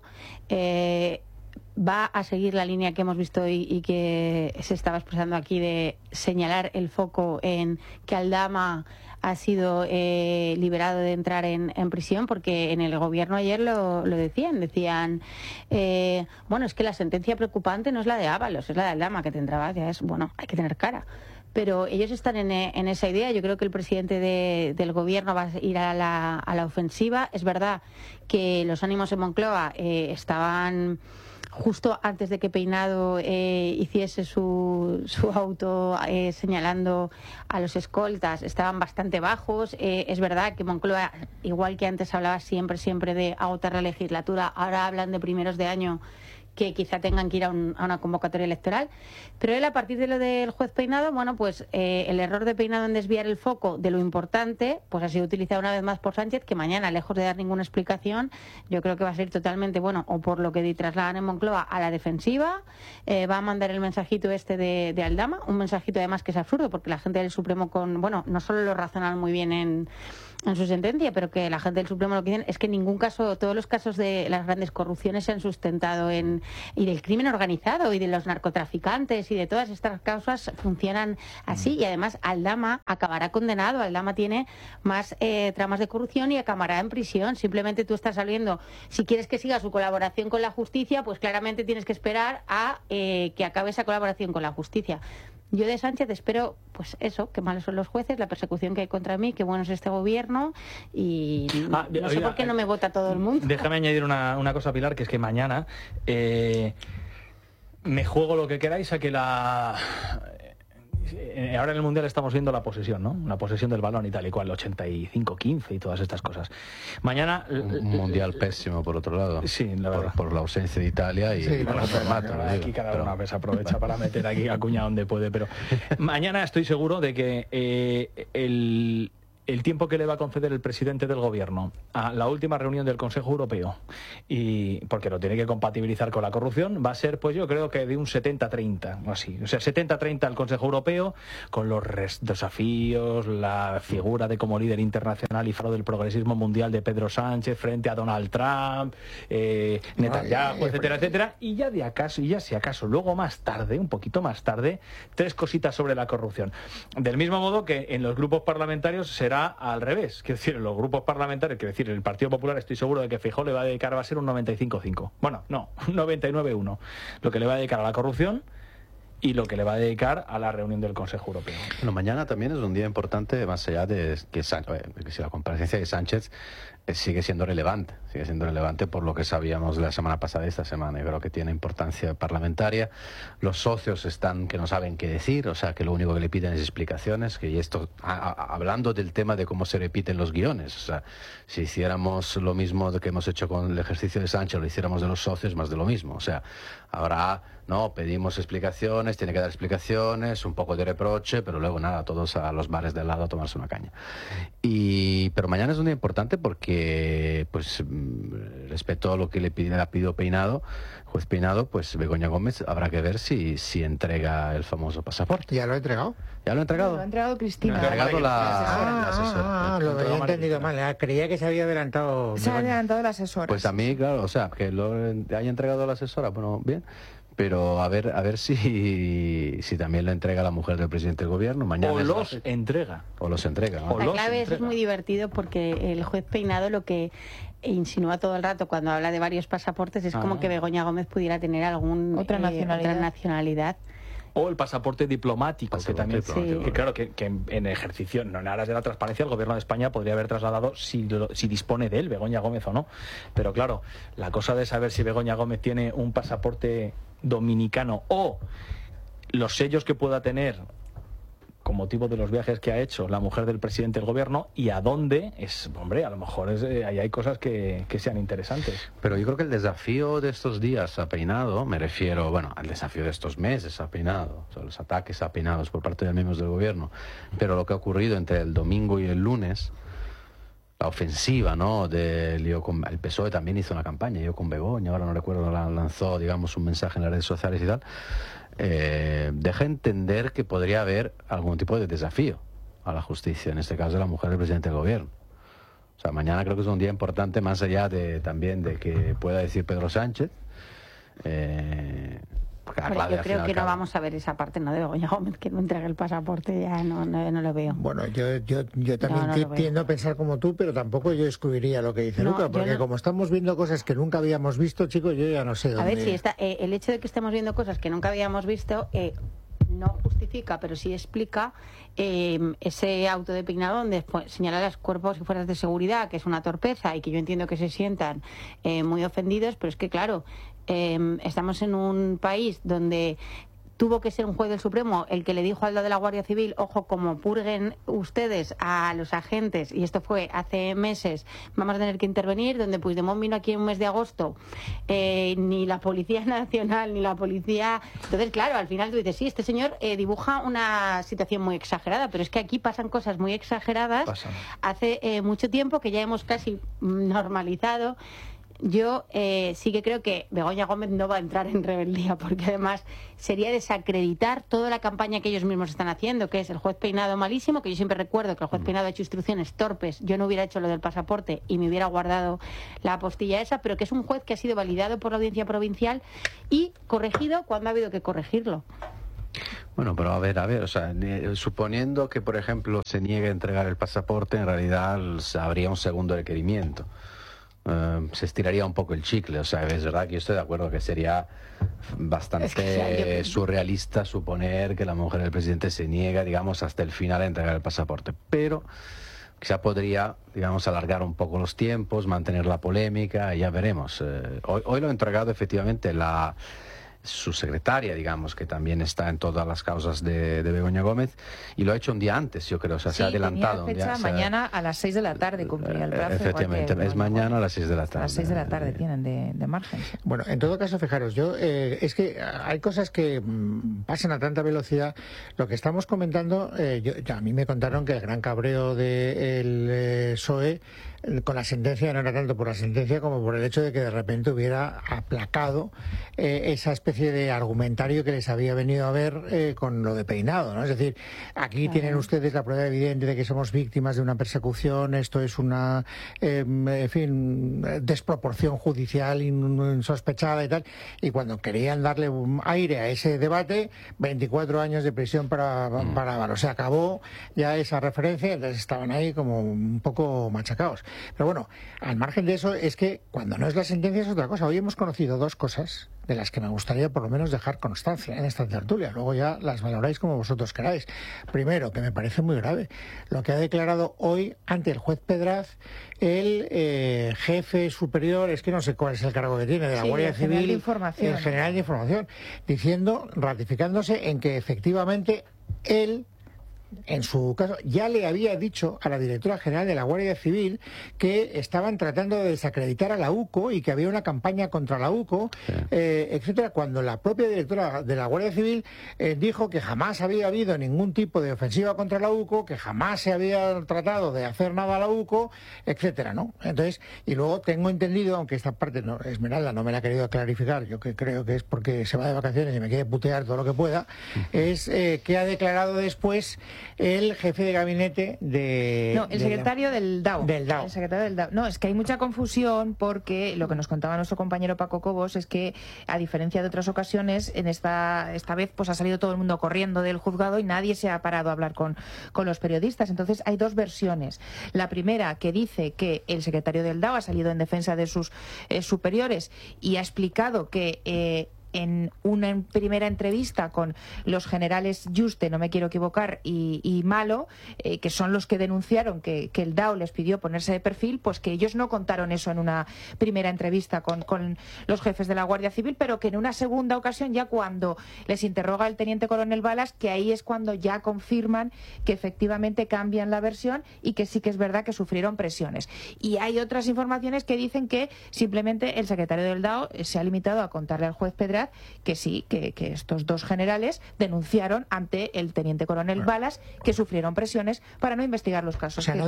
Va a seguir la línea que hemos visto hoy y que se estaba expresando aquí de señalar el foco en que Aldama ha sido liberado de entrar en prisión, porque en el gobierno ayer lo decían, bueno, es que la sentencia preocupante no es la de Ábalos, es la de Aldama, que tendrá, ya es, bueno, hay que tener cara. pero ellos están en esa idea. Yo creo que el presidente del gobierno va a ir a la ofensiva. Es verdad que los ánimos en Moncloa estaban justo antes de que Peinado hiciese su auto señalando a los escoltas, estaban bastante bajos. Es verdad que Moncloa, igual que antes hablaba siempre de agotar la legislatura, ahora hablan de primeros de año que quizá tengan que ir a una convocatoria electoral. Pero él, a partir de lo del juez Peinado, bueno, pues el error de Peinado en desviar el foco de lo importante, pues ha sido utilizado una vez más por Sánchez, que mañana, lejos de dar ninguna explicación, yo creo que va a ser totalmente, bueno, o por lo que trasladan en Moncloa, a la defensiva, va a mandar el mensajito este de Aldama, un mensajito además que es absurdo, porque la gente del Supremo no solo lo razonan muy bien en su sentencia, pero que la gente del Supremo lo que dicen es que en ningún caso, todos los casos de las grandes corrupciones se han sustentado y del crimen organizado y de los narcotraficantes y de todas estas causas funcionan así, y además Aldama acabará condenado. Aldama tiene más tramas de corrupción y acabará en prisión. Simplemente tú estás saliendo, si quieres que siga su colaboración con la justicia, pues claramente tienes que esperar a que acabe esa colaboración con la justicia. Yo de Sánchez espero, pues eso, que malos son los jueces, la persecución que hay contra mí, que bueno es este gobierno, y no sé por qué no me vota todo el mundo. Déjame añadir una cosa, Pilar, que es que mañana me juego lo que queráis a que ahora en el Mundial estamos viendo la posesión, ¿no? La posesión del balón y tal y cual, 85-15 y todas estas cosas. Mañana... Un Mundial pésimo, por otro lado. Sí, la verdad. Por la ausencia de Italia y por el formato. Aquí cada una vez aprovecha para meter aquí a cuña donde puede, pero mañana estoy seguro de que el tiempo que le va a conceder el presidente del gobierno a la última reunión del Consejo Europeo, y porque lo tiene que compatibilizar con la corrupción, va a ser, pues yo creo que de un 70-30 o así. O sea, 70-30 al Consejo Europeo, con los desafíos, la figura de como líder internacional y faro del progresismo mundial de Pedro Sánchez frente a Donald Trump, Netanyahu, etcétera, etcétera. Y ya si acaso, luego más tarde, un poquito más tarde, 3 cositas sobre la corrupción. Del mismo modo que en los grupos parlamentarios será al revés. Quiero decir, en los grupos parlamentarios, quiero decir, el Partido Popular, estoy seguro de que Feijóo le va a dedicar, va a ser un 95-5. Bueno, no, un 99-1. Lo que le va a dedicar a la corrupción y lo que le va a dedicar a la reunión del Consejo Europeo. Bueno, mañana también es un día importante, más allá de que si la comparecencia de Sánchez sigue siendo relevante por lo que sabíamos la semana pasada y esta semana. Yo creo que tiene importancia parlamentaria. Los socios están que no saben qué decir, o sea, que lo único que le piden es explicaciones, que esto, hablando del tema de cómo se repiten los guiones, o sea, si hiciéramos lo mismo que hemos hecho con el ejercicio de Sánchez, lo hiciéramos de los socios, más de lo mismo. O sea, ahora no pedimos explicaciones, tiene que dar explicaciones, un poco de reproche, pero luego nada, todos a los bares de al lado a tomarse una caña. Pero mañana es un día importante porque, pues, respecto a lo que le ha pedido Peinado, juez Peinado, pues Begoña Gómez habrá que ver si entrega el famoso pasaporte. ¿Ya lo ha entregado? ¿Ya lo ha entregado? Lo ha entregado Cristina. Lo ha entregado la asesora. Lo había entendido mal. Creía que se había adelantado. Se ha adelantado la asesora. Pues a mí, claro, o sea, que lo haya entregado la asesora, bueno, bien. Pero a ver si también lo entrega la mujer del presidente del gobierno. Mañana los entrega. O los entrega, ¿no? La clave es muy divertido porque el juez Peinado lo que insinúa todo el rato cuando habla de varios pasaportes es como que Begoña Gómez pudiera tener otra nacionalidad. O el pasaporte diplomático, que también, que claro, que en ejercicio, no en aras de la transparencia, el gobierno de España podría haber trasladado si dispone de él, Begoña Gómez o no. Pero claro, la cosa de saber si Begoña Gómez tiene un pasaporte dominicano o los sellos que pueda tener con motivo de los viajes que ha hecho la mujer del presidente del gobierno y a dónde, hombre, a lo mejor ahí hay cosas que sean interesantes. Pero yo creo que el desafío de estos días a Peinado, me refiero, bueno, al desafío de estos meses a Peinado, o sea, los ataques a Peinados por parte de miembros del gobierno, pero lo que ha ocurrido entre el domingo y el lunes, la ofensiva, ¿no? El PSOE también hizo una campaña, yo con Begoña, ahora no recuerdo, lanzó, digamos, un mensaje en las redes sociales y tal. Deja entender que podría haber algún tipo de desafío a la justicia, en este caso de la mujer del presidente del gobierno. O sea, mañana creo que es un día importante, más allá también de que pueda decir Pedro Sánchez. Yo creo que no vamos a ver esa parte, ¿no? De Begoña Gómez, que no entrega el pasaporte, ya no lo veo. Bueno, yo también tiendo a pensar como tú, pero tampoco yo excluiría lo que dice Luca, porque como estamos viendo cosas que nunca habíamos visto, chicos, yo ya no sé dónde... A ver, si el hecho de que estemos viendo cosas que nunca habíamos visto... no justifica, pero sí explica ese auto de peinado donde señala a los cuerpos y fuerzas de seguridad que es una torpeza y que yo entiendo que se sientan muy ofendidos, pero es que claro, estamos en un país donde tuvo que ser un juez del Supremo el que le dijo al de la Guardia Civil, ojo, como purguen ustedes a los agentes, y esto fue hace meses, vamos a tener que intervenir, donde Puigdemont vino aquí en un mes de agosto, ni la Policía Nacional, ni la Policía... Entonces, claro, al final tú dices, sí, este señor dibuja una situación muy exagerada, pero es que aquí pasan cosas muy exageradas. Hace mucho tiempo que ya hemos casi normalizado. Yo sí que creo que Begoña Gómez no va a entrar en rebeldía, porque además sería desacreditar toda la campaña que ellos mismos están haciendo, que es el juez Peinado malísimo, que yo siempre recuerdo que el juez Peinado ha hecho instrucciones torpes, yo no hubiera hecho lo del pasaporte y me hubiera guardado la apostilla esa, pero que es un juez que ha sido validado por la Audiencia Provincial y corregido cuando ha habido que corregirlo. Bueno, pero a ver, o sea, suponiendo que, por ejemplo, se niegue a entregar el pasaporte, en realidad habría un segundo requerimiento. Se estiraría un poco el chicle, o sea, es verdad que yo estoy de acuerdo que sería bastante surrealista suponer que la mujer del presidente se niega, digamos, hasta el final a entregar el pasaporte, pero quizá podría, digamos, alargar un poco los tiempos, mantener la polémica, ya veremos. Hoy lo ha entregado efectivamente su secretaria, digamos, que también está en todas las causas de Begoña Gómez, y lo ha hecho un día antes, yo creo, o sea, se ha adelantado. Tenía fecha mañana a las 6 de la tarde, cumplía el plazo. Efectivamente, es mañana a las 6 de la tarde. A las 6 de la tarde tienen de margen. Bueno, en todo caso, fijaros, es que hay cosas que pasan a tanta velocidad. Lo que estamos comentando, a mí me contaron que el gran cabreo del PSOE con la sentencia no era tanto por la sentencia como por el hecho de que de repente hubiera aplacado esa especie de argumentario que les había venido a ver con lo de Peinado, ¿no? Es decir, aquí tienen ustedes la prueba evidente de que somos víctimas de una persecución, esto es una desproporción judicial insospechada y tal, y cuando querían darle un aire a ese debate, 24 años de prisión para Álvaro. Se acabó ya esa referencia, entonces estaban ahí como un poco machacados. Pero bueno, al margen de eso, es que cuando no es la sentencia es otra cosa. Hoy hemos conocido dos cosas de las que me gustaría por lo menos dejar constancia en esta tertulia. Luego ya las valoráis como vosotros queráis. Primero, que me parece muy grave, lo que ha declarado hoy ante el juez Pedraz el jefe superior, es que no sé cuál es el cargo que tiene, de la Guardia Civil, el general de información, diciendo, ratificándose en que efectivamente él, en su caso, ya le había dicho a la directora general de la Guardia Civil que estaban tratando de desacreditar a la UCO y que había una campaña contra la UCO, etcétera, cuando la propia directora de la Guardia Civil dijo que jamás había habido ningún tipo de ofensiva contra la UCO, que jamás se había tratado de hacer nada a la UCO, etcétera, ¿no? Entonces, y luego tengo entendido, aunque esta parte Esmeralda no me la ha querido clarificar, yo que creo que es porque se va de vacaciones y me quiere putear todo lo que pueda, es que ha declarado después el jefe de gabinete de... No, el secretario del DAO. Del DAO. El secretario del DAO. No, es que hay mucha confusión porque lo que nos contaba nuestro compañero Paco Cobos es que, a diferencia de otras ocasiones, en esta vez pues ha salido todo el mundo corriendo del juzgado y nadie se ha parado a hablar con los periodistas. Entonces hay dos versiones. La primera, que dice que el secretario del DAO ha salido en defensa de sus superiores y ha explicado que... en una primera entrevista con los generales Juste, no me quiero equivocar, y Malo, que son los que denunciaron que el DAO les pidió ponerse de perfil, pues que ellos no contaron eso en una primera entrevista con los jefes de la Guardia Civil, pero que en una segunda ocasión, ya cuando les interroga el teniente coronel Balas, que ahí es cuando ya confirman que efectivamente cambian la versión y que sí que es verdad que sufrieron presiones. Y hay otras informaciones que dicen que simplemente el secretario del DAO se ha limitado a contarle al juez Pedraz que sí, que estos dos generales denunciaron ante el teniente coronel Balas que sufrieron presiones para no investigar los casos. O sea, no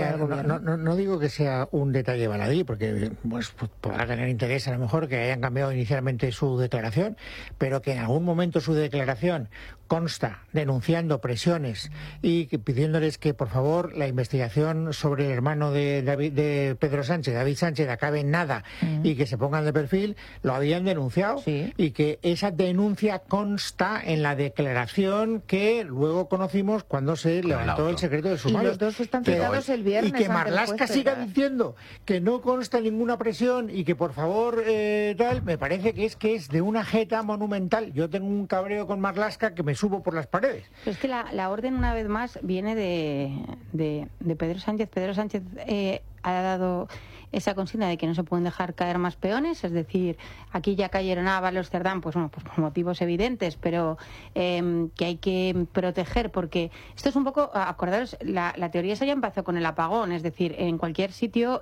digo que sea un detalle baladí, porque pues podrá tener interés a lo mejor que hayan cambiado inicialmente su declaración, pero que en algún momento su declaración consta denunciando presiones y pidiéndoles que por favor la investigación sobre el hermano de Pedro Sánchez, David Sánchez, acabe en nada y que se pongan de perfil, lo habían denunciado y que esa denuncia consta en la declaración que luego conocimos cuando se levantó el secreto de sumario. Y los dos están citados el viernes. Y que Marlaska siga diciendo que no consta ninguna presión y que por favor tal, me parece que es de una jeta monumental. Yo tengo un cabreo con Marlaska que me subo por las paredes. Pero es que la orden, una vez más, viene de Pedro Sánchez. Pedro Sánchez ha dado esa consigna de que no se pueden dejar caer más peones, es decir, aquí ya cayeron Ábalos, Cerdán, pues bueno, pues por motivos evidentes, pero que hay que proteger, porque esto es un poco, acordaros, la teoría esa ya empezó con el apagón, es decir, en cualquier sitio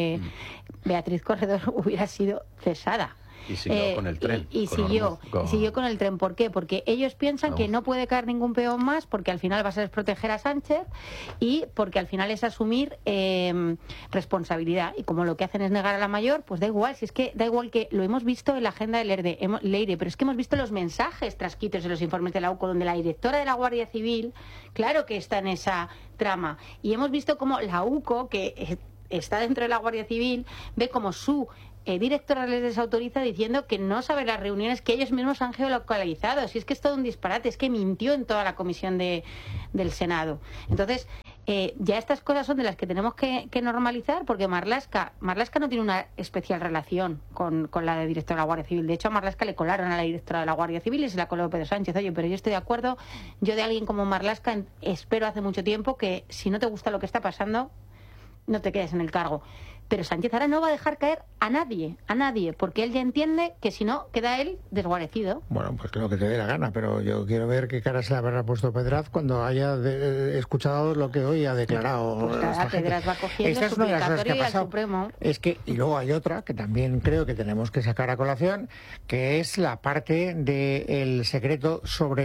Beatriz Corredor hubiera sido cesada. Y siguió con el tren. Y siguió con el tren. ¿Por qué? Porque ellos piensan que no puede caer ningún peón más, porque al final va a ser proteger a Sánchez y porque al final es asumir responsabilidad. Y como lo que hacen es negar a la mayor, pues da igual. Si es que da igual, que lo hemos visto en la agenda del Leire, pero es que hemos visto los mensajes transcritos en los informes de la UCO, donde la directora de la Guardia Civil, claro que está en esa trama. Y hemos visto cómo la UCO, que está dentro de la Guardia Civil, ve como su directora les desautoriza diciendo que no sabe las reuniones que ellos mismos han geolocalizado. Si es que es todo un disparate, es que mintió en toda la comisión del Senado. Entonces, ya estas cosas son de las que tenemos que normalizar, porque Marlaska no tiene una especial relación con la de directora de la Guardia Civil. De hecho, a Marlaska le colaron a la directora de la Guardia Civil y se la coló Pedro Sánchez. Oye, pero yo estoy de acuerdo, yo de alguien como Marlaska espero hace mucho tiempo que si no te gusta lo que está pasando, no te quedes en el cargo. Pero Sánchez ahora no va a dejar caer a nadie, porque él ya entiende que si no, queda él desguarecido. Bueno, pues lo que te dé la gana, pero yo quiero ver qué cara se le habrá puesto Pedraz cuando haya escuchado lo que hoy ha declarado. Pues nada, Pedraz va cogiendo su suplicatorio y al Supremo. Es que, y luego hay otra que también creo que tenemos que sacar a colación, que es la parte del secreto sobre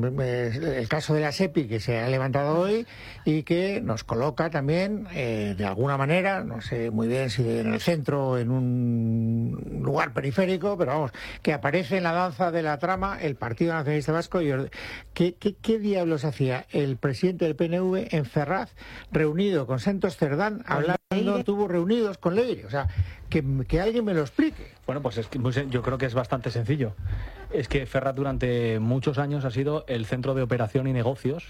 el caso de la SEPI que se ha levantado hoy y que nos coloca también, de alguna manera, no sé muy bien si en el centro o en un lugar periférico, pero vamos, que aparece en la danza de la trama el Partido Nacionalista Vasco. ¿Qué diablos hacía el presidente del PNV en Ferraz reunido con Santos Cerdán, estuvo reunidos con Leire? O sea, que alguien me lo explique. Bueno, pues yo creo que es bastante sencillo. Es que Ferraz durante muchos años ha sido el centro de operación y negocios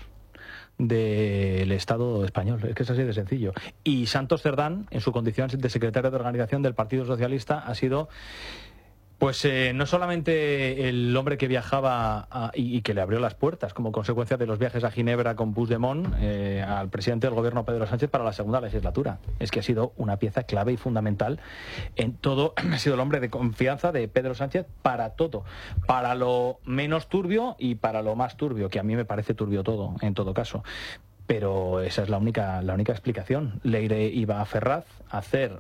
del Estado español. Es que es así de sencillo. Y Santos Cerdán, en su condición de secretario de organización del Partido Socialista, ha sido pues no solamente el hombre que viajaba y que le abrió las puertas como consecuencia de los viajes a Ginebra con Puigdemont al presidente del gobierno Pedro Sánchez para la segunda legislatura. Es que ha sido una pieza clave y fundamental en todo. Ha sido el hombre de confianza de Pedro Sánchez para todo, para lo menos turbio y para lo más turbio, que a mí me parece turbio todo, en todo caso. Pero esa es la única explicación. Leire iba a Ferraz a hacer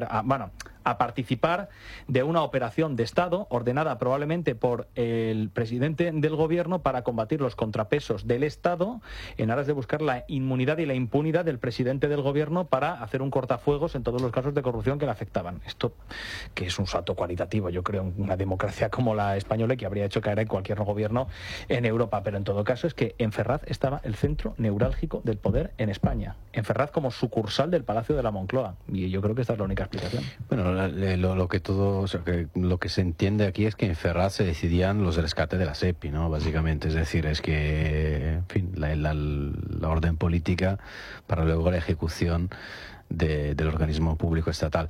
a participar de una operación de Estado ordenada probablemente por el presidente del gobierno para combatir los contrapesos del Estado en aras de buscar la inmunidad y la impunidad del presidente del gobierno para hacer un cortafuegos en todos los casos de corrupción que le afectaban. Esto, que es un salto cualitativo, yo creo, en una democracia como la española, que habría hecho caer en cualquier gobierno en Europa. Pero en todo caso es que en Ferraz estaba el centro neurálgico del poder en España. En Ferraz como sucursal del Palacio de la Moncloa. Y yo creo que esta es la única explicación. Bueno, lo que se entiende aquí es que en Ferraz se decidían los rescates de la SEPI, ¿no? Básicamente, es decir, es que, en fin, la orden política para luego la ejecución del organismo público estatal.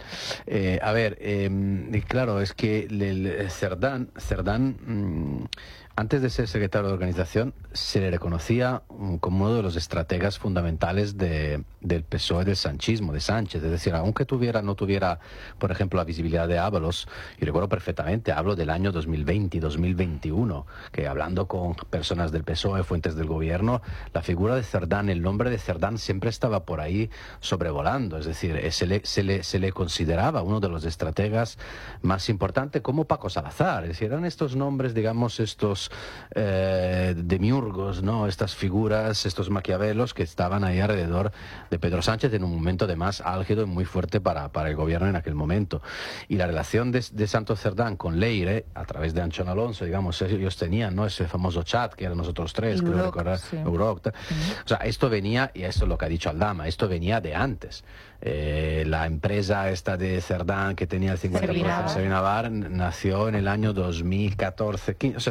Claro, es que Cerdán, antes de ser secretario de organización, se le reconocía como uno de los estrategas fundamentales del PSOE, del sanchismo, de Sánchez. Es decir, aunque no tuviera, por ejemplo, la visibilidad de Ábalos, y recuerdo perfectamente, hablo del año 2020 y 2021, que hablando con personas del PSOE, fuentes del gobierno, la figura de Cerdán, el nombre de Cerdán siempre estaba por ahí sobrevolando. Es decir, se le consideraba uno de los estrategas más importantes, como Paco Salazar. Es decir, eran estos nombres, digamos, estos demiurgos, ¿no? Estas figuras, estos maquiavelos que estaban ahí alrededor de Pedro Sánchez en un momento además álgido y muy fuerte para el gobierno en aquel momento. Y la relación de Santos Cerdán con Leire, a través de Anchón Alonso, digamos, ellos tenían, ¿no?, ese famoso chat que eran nosotros tres, creo recordar, sí. Eurocta. O sea, esto venía, y esto es lo que ha dicho Aldama, esto venía de antes. La empresa esta de Cerdán que tenía el 50%, Servinavar, nació en el año 2014, 15, o sea, estamos hablando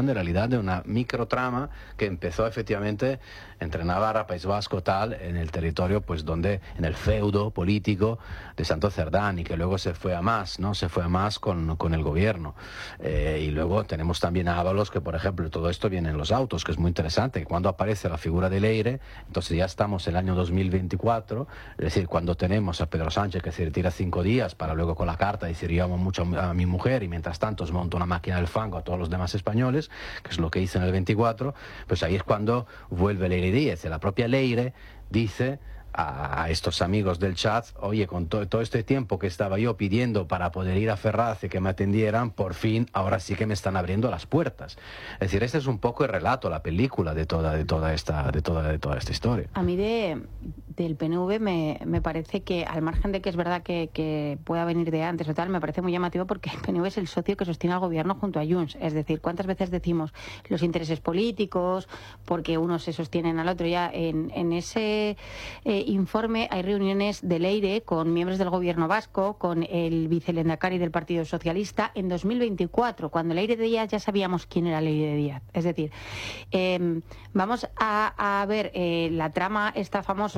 de realidad de una microtrama que empezó efectivamente entre Navarra, País Vasco, tal, en el territorio, pues donde, en el feudo político de Santo Cerdán, y que luego se fue a más, ¿no? Se fue a más con el gobierno. Y luego tenemos también a Ábalos, que por ejemplo, todo esto viene en los autos, que es muy interesante, que cuando aparece la figura de Leire, entonces ya estamos en el año 2024, es decir, cuando tenemos a Pedro Sánchez que se retira 5 días para luego con la carta decir yo amo mucho a mi mujer y mientras tanto os monto una máquina del fango a todos los demás españoles, que es lo que hizo en el 24, pues ahí es cuando vuelve Leire Díez. La propia Leire dice a estos amigos del chat, oye, con todo este tiempo que estaba yo pidiendo para poder ir a Ferraz y que me atendieran, por fin, ahora sí que me están abriendo las puertas. Es decir, este es un poco el relato, la película de toda esta historia. A mí del PNV me parece que, al margen de que es verdad que pueda venir de antes o tal, me parece muy llamativo porque el PNV es el socio que sostiene al gobierno junto a Junts. Es decir, ¿cuántas veces decimos los intereses políticos, porque unos se sostienen al otro? Ya en ese informe hay reuniones de Leire con miembros del gobierno vasco, con el vicelehendakari del Partido Socialista en 2024, cuando Leire Díaz ya sabíamos quién era Leire Díaz. Es decir, vamos a ver la trama esta famosa